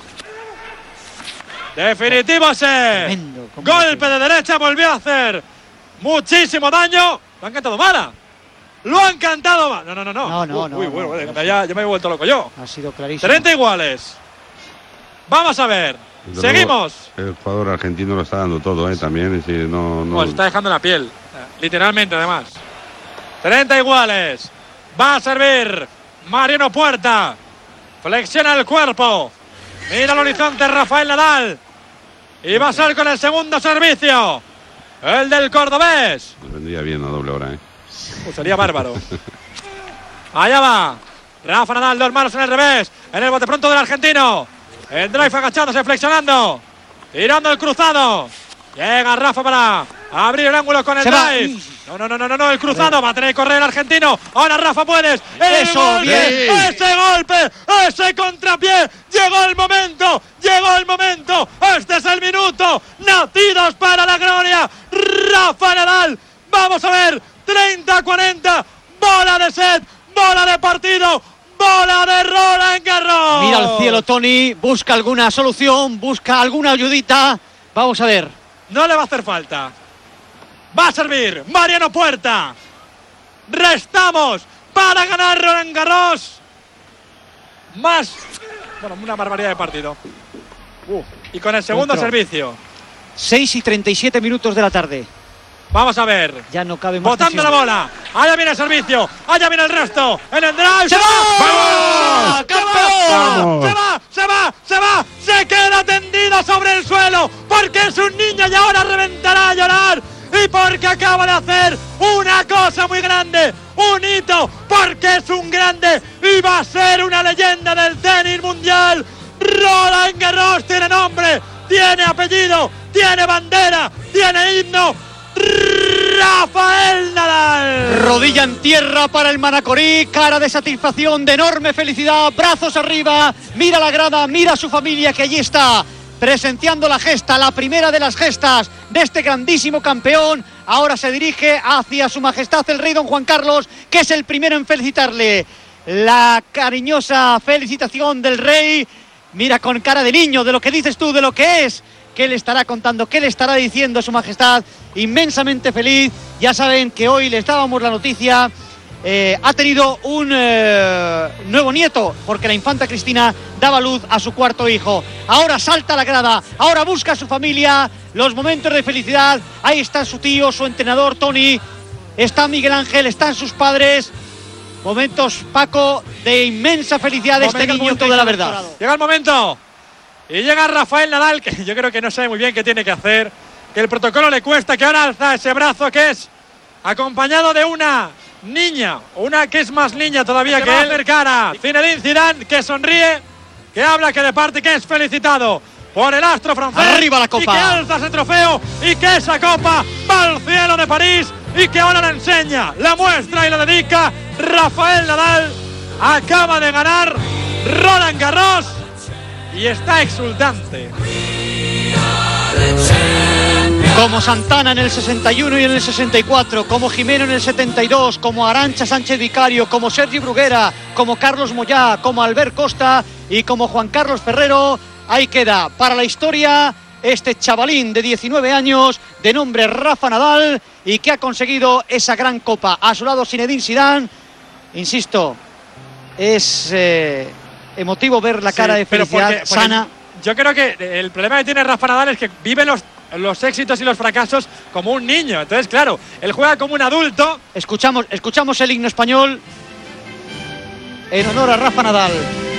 Definitivo ese golpe de derecha. Volvió a hacer muchísimo daño. Lo han cantado mala. Lo han cantado mal. No, no, no, no. No, no, uy, no, uy, no, bueno, no, bueno, ya, ya me he vuelto loco yo. Ha sido clarísimo. treinta iguales. Vamos a ver. Desde Seguimos. Luego, el jugador argentino lo está dando todo, ¿eh? También. Es decir, no, no... Oh, se está dejando la piel. Literalmente, además. treinta iguales. Va a servir Mariano Puerta. Flexiona el cuerpo. Mira al horizonte Rafael Nadal. Y va a ser con el segundo servicio. El del cordobés. Me vendría bien a doble hora, ¿eh? Uh, sería bárbaro. Allá va. Rafa Nadal, dos manos en el revés. En el bote pronto del argentino. El drive agachándose, flexionando. Tirando el cruzado. Llega Rafa para abrir el ángulo con el Se drive. No, no, no, no, no, no, el cruzado. Va a tener que correr el argentino. Ahora Rafa puedes. El Eso, golpe, bien. ese golpe, ese contrapié. Llegó el momento, llegó el momento. Este es el minuto. Nacidos para la gloria. Rafa Nadal. Vamos a ver. treinta cuarenta. Bola de set. Bola de partido. Bola de Roland Garros. Mira al cielo, Tony. Busca alguna solución. Busca alguna ayudita. Vamos a ver. No le va a hacer falta. Va a servir Mariano Puerta. Restamos para ganar Roland Garros. Más. Bueno, una barbaridad de partido. Uh, y con el segundo Otro. servicio. seis y treinta y siete minutos de la tarde. Vamos a ver. Ya no cabe más. Botando la bola. Allá viene el servicio. Allá viene el resto. En el drive. ¡Se va! ¡Vamos! ¡Campeón! ¡Se va! ¡Se va! ¡Se va! ¡Se queda tendido sobre el suelo! Porque es un niño y ahora reventará a llorar. Y porque acaba de hacer una cosa muy grande. Un hito. Porque es un grande. Y va a ser una leyenda del tenis mundial. Roland Garros tiene nombre. Tiene apellido. Tiene bandera. Tiene himno. Rafael Nadal. Rodilla en tierra para el Manacorí, cara de satisfacción, de enorme felicidad, brazos arriba, mira la grada, mira a su familia que allí está, presenciando la gesta, la primera de las gestas de este grandísimo campeón. Ahora se dirige hacia su majestad el rey don Juan Carlos, que es el primero en felicitarle. La cariñosa felicitación del rey, mira con cara de niño, de lo que dices tú, de lo que es. ¿Qué le estará contando? ¿Qué le estará diciendo su majestad? Inmensamente feliz. Ya saben que hoy les dábamos la noticia. Eh, ha tenido un eh, nuevo nieto, porque la infanta Cristina daba luz a su cuarto hijo. Ahora salta a la grada, ahora busca a su familia, los momentos de felicidad. Ahí está su tío, su entrenador Tony, está Miguel Ángel, están sus padres. Momentos, Paco, de inmensa felicidad de este niño de la verdad. Llega el momento. Y llega Rafael Nadal, que yo creo que no sabe muy bien qué tiene que hacer, que el protocolo le cuesta, que ahora alza ese brazo que es acompañado de una niña, una que es más niña todavía que, que él. Cara, Zinedine Zidane, que sonríe, que habla, que de parte, que es felicitado por el astro francés. Arriba la copa. Y que alza ese trofeo y que esa copa va al cielo de París y que ahora la enseña, la muestra y la dedica. Rafael Nadal acaba de ganar Roland Garros y está exultante. Como Santana en el sesenta y uno y en el sesenta y cuatro, como Jimeno en el setenta y dos, como Arantxa Sánchez Vicario, como Sergi Bruguera, como Carlos Moyá, como Albert Costa y como Juan Carlos Ferrero. Ahí queda para la historia este chavalín de diecinueve años, de nombre Rafa Nadal, y que ha conseguido esa gran copa. A su lado Zinedine Zidane. Insisto, es eh, emotivo ver la cara sí, de felicidad porque, porque sana. Yo creo que el problema que tiene Rafa Nadal es que vive los, los éxitos y los fracasos como un niño. Entonces, claro, él juega como un adulto. Escuchamos, escuchamos el himno español en honor a Rafa Nadal.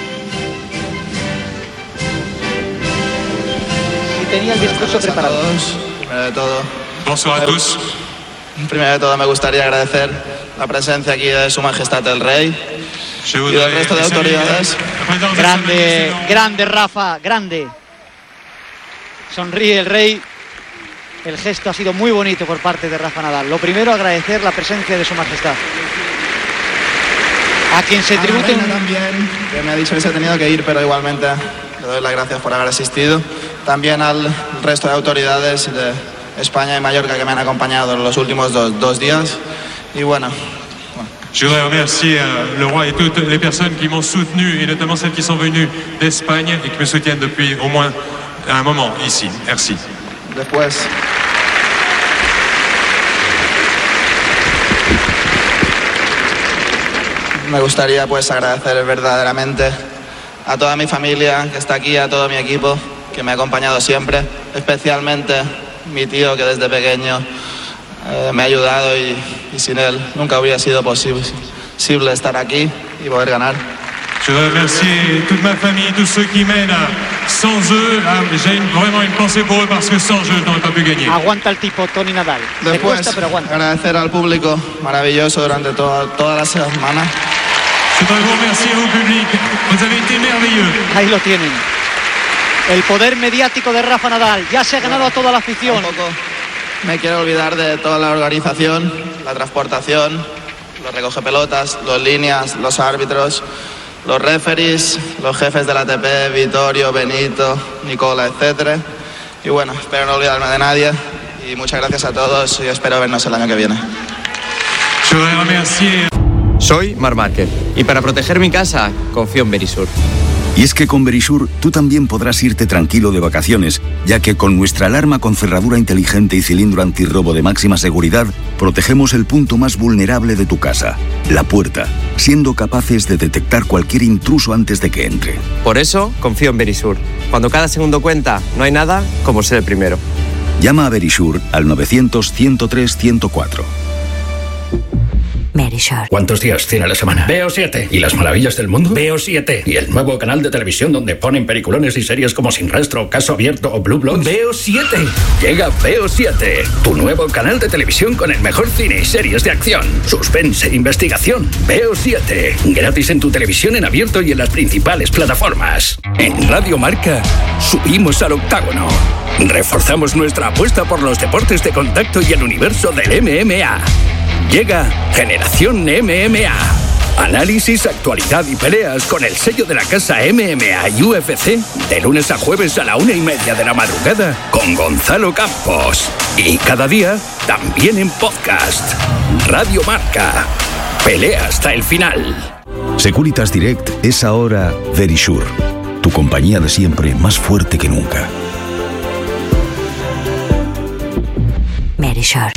Y tenía el discurso preparado. A todos, primero de todo. Bonsoir a todos. Primero de todo me gustaría agradecer la presencia aquí de Su Majestad el Rey y del resto de autoridades. Grande, grande Rafa, grande. Sonríe el Rey. El gesto ha sido muy bonito por parte de Rafa Nadal. Lo primero, agradecer la presencia de Su Majestad, a quien se tributa un... también, que me ha dicho que se ha tenido que ir, pero igualmente le doy las gracias por haber asistido. También al resto de autoridades de España y Mallorca que me han acompañado en los últimos dos, dos días. Y bueno, Je voudrais remercier euh, le roi et toutes les personnes qui m'ont soutenu, et notamment celles qui sont venues d'Espagne et qui me soutiennent depuis au moins un moment ici. Merci. Después, me gustaría pues agradecer verdaderamente a toda mi familia que está aquí, a todo mi equipo que me ha acompañado siempre, especialmente mi tío que desde pequeño Eh, me ha ayudado y, y sin él nunca hubiera sido posible, posible estar aquí y poder ganar. Je voudrais remercier toute ma famille, tous ceux qui m'aident. Sans eux, j'ai vraiment une pensée pour eux parce que sans eux, je n'aurais pas pu gagner. Aguanta el tipo Tony Nadal. Después, cuesta, pero aguanta. Agradecer al público maravilloso durante toda, toda la semana. Je voudrais vous remercier au public. Vous avez été merveilleux. Ahí lo tienen. El poder mediático de Rafa Nadal. Ya se ha ganado a toda la afición. Me quiero olvidar de toda la organización, la transportación, los recogepelotas, los líneas, los árbitros, los referees, los jefes de la A T P, Vittorio, Benito, Nicola, etcétera. Y bueno, espero no olvidarme de nadie y muchas gracias a todos y espero vernos el año que viene. Soy Marc Márquez y para proteger mi casa confío en Verisur. Y es que con Verisur tú también podrás irte tranquilo de vacaciones, ya que con nuestra alarma con cerradura inteligente y cilindro antirrobo de máxima seguridad, protegemos el punto más vulnerable de tu casa, la puerta, siendo capaces de detectar cualquier intruso antes de que entre. Por eso confío en Verisur. Cuando cada segundo cuenta, no hay nada como ser el primero. Llama a Verisure al novecientos, ciento tres, ciento cuatro. Verisure. ¿Cuántos días tiene la semana? Veo siete. ¿Y las maravillas del mundo? Veo siete. ¿Y el nuevo canal de televisión donde ponen peliculones y series como Sin Rastro, Caso Abierto o Blue Bloods? Veo siete. Llega Veo siete, tu nuevo canal de televisión con el mejor cine y series de acción, suspense e investigación. Veo siete. Gratis en tu televisión en abierto y en las principales plataformas. En Radio Marca, subimos al octágono. Reforzamos nuestra apuesta por los deportes de contacto y el universo del M M A. Llega Generación M M A. Análisis, actualidad y peleas con el sello de la casa M M A y U F C de lunes a jueves a la una y media de la madrugada con Gonzalo Campos. Y cada día también en podcast. Radio Marca. Pelea hasta el final. Securitas Direct es ahora Verisure, tu compañía de siempre más fuerte que nunca. Verisure.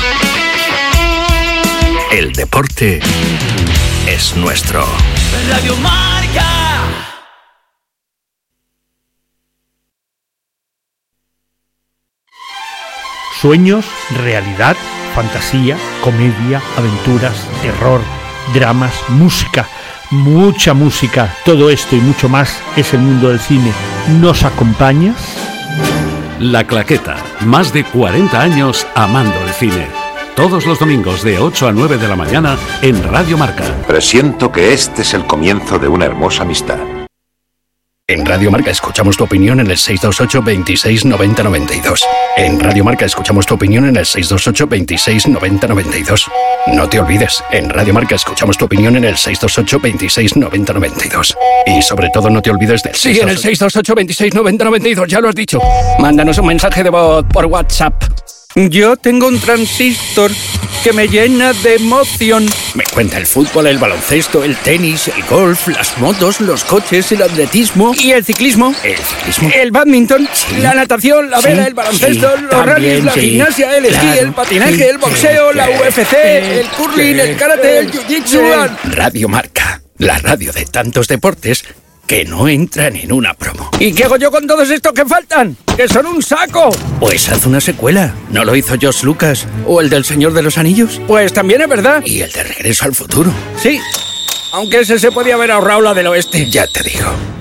El deporte es nuestro. Radio Marca. Sueños, realidad, fantasía, comedia, aventuras, terror, dramas, música, mucha música. Todo esto y mucho más es el mundo del cine. ¿Nos acompañas? La Claqueta. Más de cuarenta años amando el cine. Todos los domingos de ocho a nueve de la mañana en Radio Marca. Presiento que este es el comienzo de una hermosa amistad. En Radio Marca escuchamos tu opinión en el seis dos ocho, veintiséis, noventa, noventa y dos. En Radio Marca escuchamos tu opinión en el seis dos ocho, veintiséis, noventa, noventa y dos. No te olvides, en Radio Marca escuchamos tu opinión en el seis dos ocho, veintiséis, noventa, noventa y dos. Y sobre todo no te olvides del Sí, en el seis dos ocho, veintiséis, noventa, noventa y dos, ya lo has dicho. Mándanos un mensaje de voz por WhatsApp. Yo tengo un transistor que me llena de emoción. Me cuenta el fútbol, el baloncesto, el tenis, el golf, las motos, los coches, el atletismo. ¿Y el ciclismo? El ciclismo. El badminton, sí. La natación, la vela, sí, el baloncesto, sí, los también, rallies, la sí, gimnasia, el esquí, claro, el patinaje, sí, el boxeo, sí, la U F C, sí, el curling, sí, el karate, el jiu-jitsu. sí. Radio Marca, la radio de tantos deportes que no entran en una promo. ¿Y qué hago yo con todos estos que faltan? ¡Que son un saco! Pues haz una secuela. ¿No lo hizo George Lucas? ¿O el del Señor de los Anillos? Pues también es verdad. ¿Y el de Regreso al Futuro? Sí, aunque ese se podía haber ahorrado la del oeste. Ya te digo.